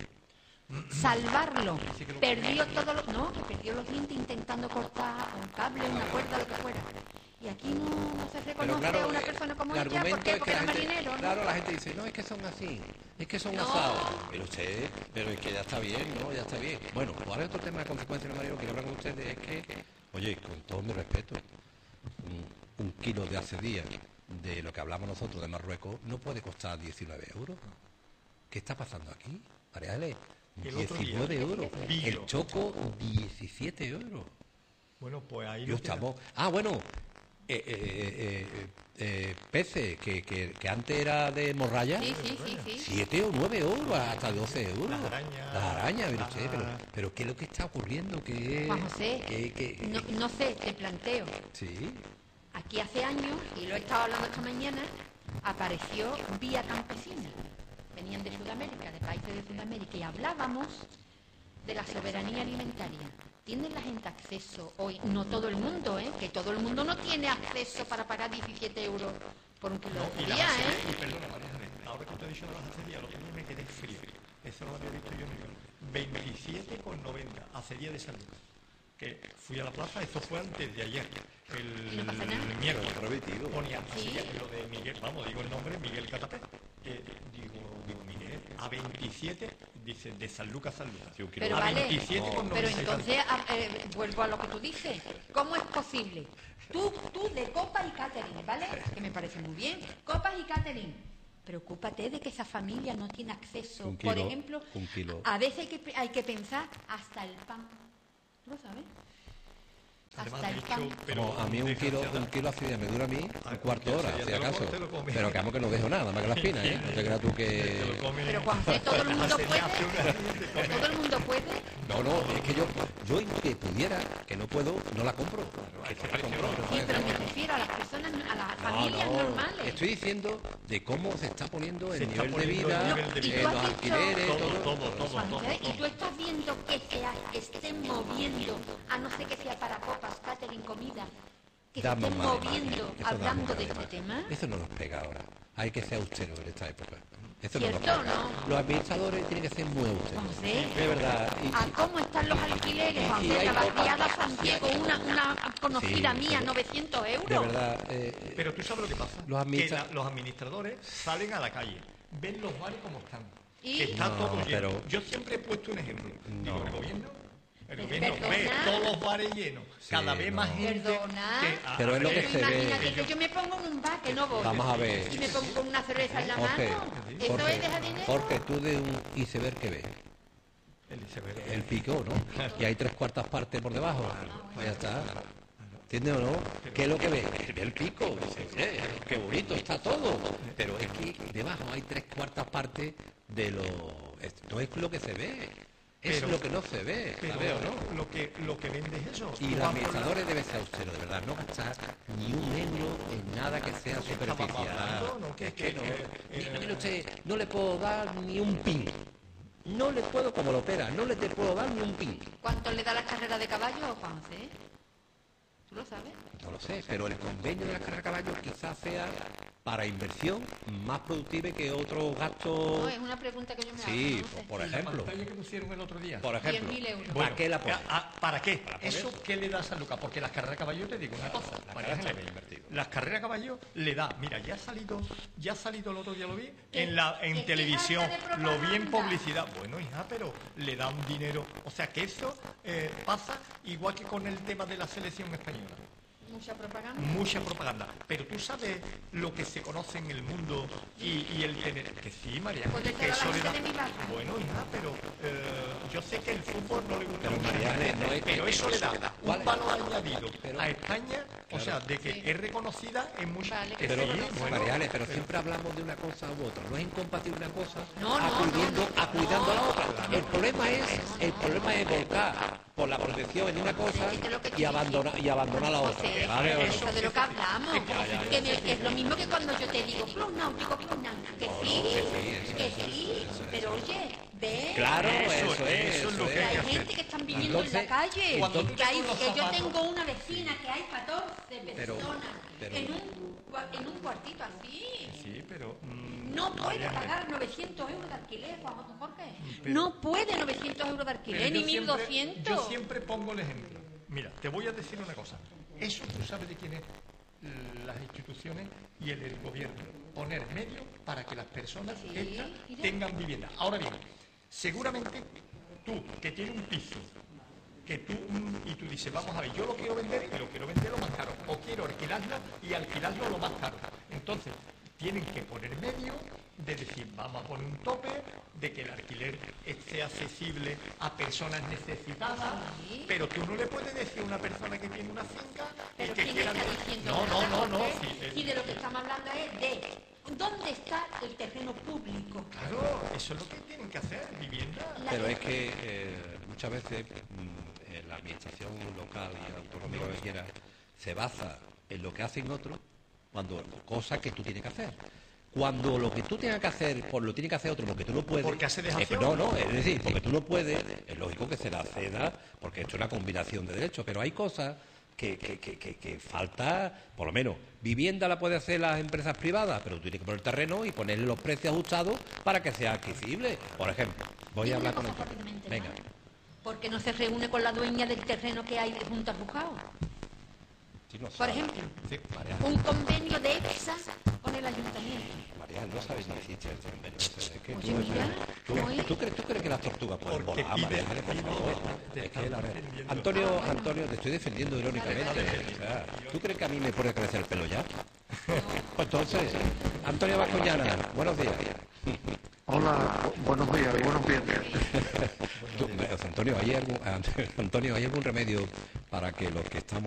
Speaker 3: salvarlo. Perdió todo lo, no, que perdió los dientes intentando cortar un cable, una cuerda, lo que fuera. Y aquí no, no se
Speaker 1: Pero
Speaker 3: reconoce
Speaker 1: claro,
Speaker 3: a una
Speaker 1: eh,
Speaker 3: persona como
Speaker 1: el
Speaker 3: ella, ¿por
Speaker 1: argumento
Speaker 3: qué?
Speaker 1: es que
Speaker 3: Porque
Speaker 1: la
Speaker 3: era
Speaker 1: gente,
Speaker 3: marinero, ¿no?
Speaker 1: claro, la gente dice, no, es que son así, es que son
Speaker 3: No.
Speaker 1: asados. Pero usted, pero es que ya está bien, ¿no? Ya está bien. Bueno, pues ahora otro tema de consecuencias del marino que quiero hablar con ustedes es que, oye, con todo mi respeto, un, un kilo de hace días de lo que hablamos nosotros de Marruecos no puede costar diecinueve euros. ¿Qué está pasando aquí, María Ele?
Speaker 2: El otro día,
Speaker 1: diecinueve euros.
Speaker 2: vi
Speaker 1: El
Speaker 2: yo.
Speaker 1: choco, diecisiete euros.
Speaker 2: Bueno, pues ahí
Speaker 1: Yo
Speaker 2: lo tiene.
Speaker 1: estamos. Ah, bueno. Eh, eh, eh, eh, eh, peces, que, que, que antes era de morralla.
Speaker 3: Sí, sí, sí, sí.
Speaker 1: siete o nueve euros, hasta doce euros.
Speaker 2: Las arañas.
Speaker 1: Las arañas, mire usted, pero,
Speaker 2: Ah.
Speaker 1: pero ¿qué es lo que está ocurriendo? ¿Qué,
Speaker 3: Juan José,
Speaker 1: qué- qué-
Speaker 3: no, no sé, te planteo.
Speaker 1: Sí,
Speaker 3: Aquí hace años, y lo he estado hablando esta mañana, apareció Vía Campesina. Venían de Sudamérica, de países de Sudamérica, y hablábamos de la soberanía alimentaria. ¿Tiene la gente acceso hoy? No todo el mundo, ¿eh? Que todo el mundo no tiene acceso para pagar diecisiete euros por un kilo
Speaker 2: No,
Speaker 3: de
Speaker 2: y las
Speaker 3: día,
Speaker 2: acerías-
Speaker 3: ¿eh?
Speaker 2: y perdona, María Ángeles, ahora que usted ha dicho de las acerías, lo que a mí me quedé frío. Eso no lo había visto yo ni yo. veintisiete con noventa, acería de salud. Que fui a la plaza, eso fue antes de ayer. El,
Speaker 3: ¿Y no pasa nada?
Speaker 2: el miércoles.
Speaker 1: Prometido.
Speaker 2: Ponía
Speaker 3: Sí.
Speaker 2: acería, lo de Miguel, vamos, digo el nombre, Miguel Catapé. Eh, digo, digo, Miguel, a veintisiete, dice, de San Lucas a San Lucas.
Speaker 1: Sí, un kilo.
Speaker 3: Pero
Speaker 2: a
Speaker 3: vale,
Speaker 2: veintisiete con
Speaker 3: pero
Speaker 2: noventa y
Speaker 3: entonces a- eh, vuelvo a lo que tú dices. ¿Cómo es posible? Tú, tú de copas y catering, ¿vale? Que me parece muy bien. Copas y catering. Preocúpate de que esa familia no tiene acceso.
Speaker 1: Un
Speaker 3: Por
Speaker 1: kilo,
Speaker 3: ejemplo,
Speaker 1: un kilo.
Speaker 3: a veces hay que, pe- hay que pensar hasta el pan. ¿Tú lo sabes?
Speaker 2: Además,
Speaker 3: Hasta el
Speaker 2: de hecho,
Speaker 3: pan.
Speaker 2: pero
Speaker 1: Como a mí un kilo,
Speaker 2: desgraciada-
Speaker 1: un kilo hace días me dura a mí un cuarto de hora,
Speaker 2: ya
Speaker 1: si
Speaker 2: te lo
Speaker 1: acaso.
Speaker 2: co- te lo comes.
Speaker 1: Pero que amo que no dejo nada, más que la espina, ¿eh? No te creas tú
Speaker 2: te lo
Speaker 1: que...
Speaker 2: comes-
Speaker 3: Pero Juan José, todo el mundo
Speaker 2: Acería
Speaker 3: puede.
Speaker 2: hace una-
Speaker 3: Todo el mundo puede.
Speaker 1: No, no, es que yo, yo que pudiera, que no puedo, no la compro. Que no la compro. no
Speaker 3: Sí,
Speaker 1: puede
Speaker 3: pero
Speaker 1: ser.
Speaker 3: me refiero a las personas, a las
Speaker 1: No,
Speaker 3: familias
Speaker 1: no,
Speaker 3: normales.
Speaker 1: Estoy diciendo de cómo se está poniendo el
Speaker 2: Se está
Speaker 1: nivel de
Speaker 2: poniendo
Speaker 1: vida,
Speaker 2: el nivel de
Speaker 3: vida.
Speaker 1: eh,
Speaker 3: ¿Y tú
Speaker 1: los
Speaker 3: has dicho-
Speaker 1: alquileres,
Speaker 2: Todo,
Speaker 1: todo.
Speaker 2: todo, todo,
Speaker 3: Juan
Speaker 2: todo,
Speaker 3: José, ¿y
Speaker 2: todo.
Speaker 3: tú estás viendo que se ha- que estén moviendo, a no ser que sea para copas, catering, comida, que se
Speaker 1: Damos
Speaker 3: estén
Speaker 1: mal de
Speaker 3: moviendo
Speaker 1: mal. Eso
Speaker 3: hablando
Speaker 1: damos
Speaker 3: de
Speaker 1: mal
Speaker 3: este
Speaker 1: de
Speaker 3: tema?
Speaker 1: mal. Eso no nos pega ahora. Hay que ser austero en esta época. Eso no nos
Speaker 3: ¿Cierto o
Speaker 1: pega.
Speaker 3: no?
Speaker 1: Los administradores tienen que ser muy austeros.
Speaker 3: Juan José,
Speaker 1: De verdad. Y-
Speaker 3: ¿a cómo están los alquileres? Juan
Speaker 1: y
Speaker 3: José,
Speaker 1: hay
Speaker 3: la
Speaker 1: copas-
Speaker 3: barriada Santiago, una, una conocida
Speaker 1: Sí,
Speaker 3: mía,
Speaker 1: pero-
Speaker 3: novecientos euros.
Speaker 1: de verdad. eh,
Speaker 2: Pero tú sabes lo que pasa.
Speaker 1: Los administra-
Speaker 2: que la- los administradores salen a la calle, ven los bares como están.
Speaker 3: ¿Y?
Speaker 2: Que está
Speaker 1: No,
Speaker 2: todo lleno.
Speaker 1: pero-
Speaker 2: Yo siempre he puesto un ejemplo. Digo,
Speaker 1: No.
Speaker 2: el gobierno El
Speaker 3: Pero
Speaker 2: gobierno ve
Speaker 3: perdona.
Speaker 2: todos los bares llenos, cada
Speaker 1: Sí,
Speaker 2: vez
Speaker 1: no.
Speaker 2: más gente.
Speaker 3: Perdona.
Speaker 2: que- a-
Speaker 1: Pero
Speaker 2: a
Speaker 1: es lo
Speaker 2: ver,
Speaker 1: que se ve.
Speaker 3: Imagínate que yo me pongo en un bar, que no voy.
Speaker 1: Vamos a ver.
Speaker 3: Y me pongo con una cerveza en la
Speaker 1: Jorge,
Speaker 3: mano. ¿Eso
Speaker 1: Jorge,
Speaker 3: es dejar dinero?
Speaker 1: Jorge, tú de un iceberg que ves,
Speaker 2: el iceberg.
Speaker 1: el pico, ¿no? Y hay tres cuartas partes por debajo. Pues ya está. ¿Entiendes o no? ¿Qué es lo que ves? Ve el pico. Dice, "Oye, qué bonito está todo. Pero es que debajo hay tres cuartas partes de lo... Esto es lo que se ve. Es
Speaker 2: Pero-
Speaker 1: lo que no se ve.
Speaker 2: Pero
Speaker 1: ¿sabes o no?
Speaker 2: lo que lo que vende es eso.
Speaker 1: Y
Speaker 2: Tú
Speaker 1: los
Speaker 2: vas por la-
Speaker 1: administradores deben ser austeros, de verdad, no gastar ni un euro en nada que sea superficial.
Speaker 2: hablando, ¿no? Que-
Speaker 1: Es que
Speaker 2: que-
Speaker 1: no,
Speaker 2: que-
Speaker 1: mire, mire usted, no le puedo dar ni un pin. No le puedo, como lo opera, no le te puedo dar ni un pin.
Speaker 3: ¿Cuánto le da la carrera de caballo, Juanse? ¿Tú lo sabes?
Speaker 1: No lo sé, pero el convenio de la carrera de caballos quizás sea para inversión más productiva que otros
Speaker 3: No,
Speaker 1: gastos.
Speaker 3: es una pregunta que yo me hago.
Speaker 1: Sí,
Speaker 3: no sé.
Speaker 1: por
Speaker 2: La
Speaker 1: ejemplo.
Speaker 2: pantalla que pusieron el otro día.
Speaker 1: Por ejemplo.
Speaker 3: diez mil euros.
Speaker 1: ¿Para
Speaker 2: Bueno,
Speaker 1: qué la pones?
Speaker 2: ¿a- a- ¿Para qué?
Speaker 1: poner?
Speaker 2: ¿Eso qué le da a San Lucas? Porque las carreras de caballo, te digo una cosa.
Speaker 1: Las
Speaker 2: María
Speaker 1: carreras
Speaker 2: Ángeles,
Speaker 1: está bien invertido.
Speaker 2: las carreras de caballo le da, mira, ya ha salido, ya ha salido el otro día, lo vi,
Speaker 3: ¿Qué?
Speaker 2: en la en
Speaker 3: ¿Qué? ¿Qué
Speaker 2: televisión,
Speaker 3: falta de
Speaker 2: lo vi en
Speaker 3: propaganda?
Speaker 2: publicidad. Bueno, hija, pero le da un dinero. O sea que eso eh, pasa igual que con el tema de la selección española.
Speaker 3: Mucha propaganda.
Speaker 2: Mucha propaganda. Pero tú sabes lo que se conoce en el mundo y, y el tener. Que sí, María.
Speaker 3: Pues
Speaker 2: que
Speaker 3: decía la
Speaker 2: eso le
Speaker 3: gente
Speaker 2: da-
Speaker 3: de mi barrio.
Speaker 2: Bueno, hija, pero eh, yo sé que el fútbol no le gusta
Speaker 1: Pero,
Speaker 2: mucho,
Speaker 1: María Ángeles, no es
Speaker 2: pero
Speaker 1: que-
Speaker 2: eso le da
Speaker 1: ¿Cuál
Speaker 2: un
Speaker 1: es?
Speaker 2: valor añadido
Speaker 1: Pero-
Speaker 2: a España, o
Speaker 1: Claro.
Speaker 2: sea, de que
Speaker 3: Sí.
Speaker 2: es reconocida en muchas.
Speaker 3: Vale, que
Speaker 1: Pero,
Speaker 3: sí,
Speaker 1: no,
Speaker 3: bueno,
Speaker 1: Mariale, pero siempre hablamos de una cosa u otra. No es incompatible una cosa
Speaker 3: No, no,
Speaker 1: acudiendo,
Speaker 3: no, no.
Speaker 1: acudiendo a la otra. El problema es, el problema es volcar por la protección en una cosa
Speaker 3: Es que lo que
Speaker 1: y
Speaker 3: estoy
Speaker 1: abandonar y abandonar la otra.
Speaker 3: José,
Speaker 1: ¿Vale? ¿O no?
Speaker 3: eso de lo que hablamos. Que, me- que es lo mismo que cuando yo te digo club náutico, club náutico. Que sí, que sí. Pero oye, ve.
Speaker 1: Claro,
Speaker 2: Eso,
Speaker 1: eso, es.
Speaker 2: eso es lo
Speaker 1: eso
Speaker 2: que
Speaker 3: Que
Speaker 1: es.
Speaker 3: hay
Speaker 2: hacer.
Speaker 3: gente que están viviendo en
Speaker 1: Entonces,
Speaker 3: la calle.
Speaker 2: cuando tú
Speaker 3: que, hay-
Speaker 2: te con los
Speaker 3: que yo
Speaker 2: zapatos-
Speaker 3: tengo una vecina que hay catorce
Speaker 1: Pero-
Speaker 3: personas
Speaker 1: pero-
Speaker 3: en, un, cua- en un cuartito así.
Speaker 2: Sí, pero. mm,
Speaker 3: No puede
Speaker 2: María Ángeles,
Speaker 3: pagar novecientos euros de alquiler, Juan Jorge.
Speaker 2: Pero-
Speaker 3: No puede novecientos euros de
Speaker 2: pero
Speaker 3: alquiler,
Speaker 2: yo
Speaker 3: ni
Speaker 2: siempre-
Speaker 3: mil doscientos.
Speaker 2: Yo siempre pongo el ejemplo. Mira, te voy a decir una cosa. Eso tú sabes de quién es eh, las instituciones y el, el gobierno. Poner medios para que las personas
Speaker 3: Sí,
Speaker 2: estas
Speaker 3: mira.
Speaker 2: tengan vivienda. Ahora bien, seguramente tú que tienes un piso, que tú mm, y tú dices, vamos a ver, yo lo quiero vender y lo quiero vender lo más caro, o quiero alquilarlo y alquilarlo lo más caro. Entonces, tienen que poner medios de decir, vamos a poner un tope, de que el alquiler esté accesible a personas necesitadas,
Speaker 3: Sí.
Speaker 2: pero tú no le puedes decir a una persona que tiene una finca y
Speaker 3: Pero
Speaker 2: que
Speaker 3: ¿quién
Speaker 2: quiera...
Speaker 3: está diciendo
Speaker 2: No, no,
Speaker 3: nada,
Speaker 2: no, no.
Speaker 3: Jorge?
Speaker 2: sí, eh,
Speaker 3: Si de lo que estamos hablando es de dónde está el terreno público.
Speaker 2: Claro, eso es lo que tienen que hacer, vivienda.
Speaker 3: La-
Speaker 1: Pero es que eh, muchas veces mm, eh, la administración local y autonómica que quiera se basa en lo que hacen otros, cuando cosas que tú tienes que hacer. Cuando lo que tú tengas que hacer, por lo tiene que hacer otro, porque tú no puedes.
Speaker 2: Porque hace
Speaker 1: eh,
Speaker 2: dejación.
Speaker 1: no, no, es decir, porque tú no puedes, es lógico que se la ceda, porque esto es una combinación de derechos, pero hay cosas que, que, que, que, que falta, por lo menos, vivienda la puede hacer las empresas privadas, pero tú tienes que poner terreno y ponerle los precios ajustados para que sea accesible. Por ejemplo, voy
Speaker 3: Dime
Speaker 1: a hablar
Speaker 3: una
Speaker 1: con
Speaker 3: cosa
Speaker 1: el.
Speaker 3: fuertemente,
Speaker 1: Venga.
Speaker 3: ¿no? ¿Por qué no se reúne con la dueña del terreno que hay junto al juzgado?
Speaker 1: Sí, no
Speaker 3: Por
Speaker 1: sabe.
Speaker 3: ejemplo,
Speaker 1: Sí, María,
Speaker 3: un convenio de EPSA con el ayuntamiento.
Speaker 1: María, no sabes ni existe el convenio ese, es que
Speaker 3: Oye,
Speaker 1: tú-
Speaker 3: mira,
Speaker 1: ¿Tú,
Speaker 3: ¿cómo es?
Speaker 1: tú crees, ¿Tú crees que las tortugas pueden
Speaker 2: Porque
Speaker 1: volar,
Speaker 2: pide-
Speaker 1: María Ángeles, por
Speaker 2: pide-
Speaker 1: favor?
Speaker 2: te
Speaker 1: Es que la-
Speaker 2: están defendiendo.
Speaker 1: Antonio, Antonio, te estoy defendiendo irónicamente. O sea, ¿tú crees que a mí me puede crecer el pelo ya? Pues entonces, Antonio Vascoñana, buenos días.
Speaker 4: Hola, bu- buenos días, buenos viernes.
Speaker 1: Tú, Antonio, ¿hay algún, Antonio, ¿hay algún remedio para que los que estamos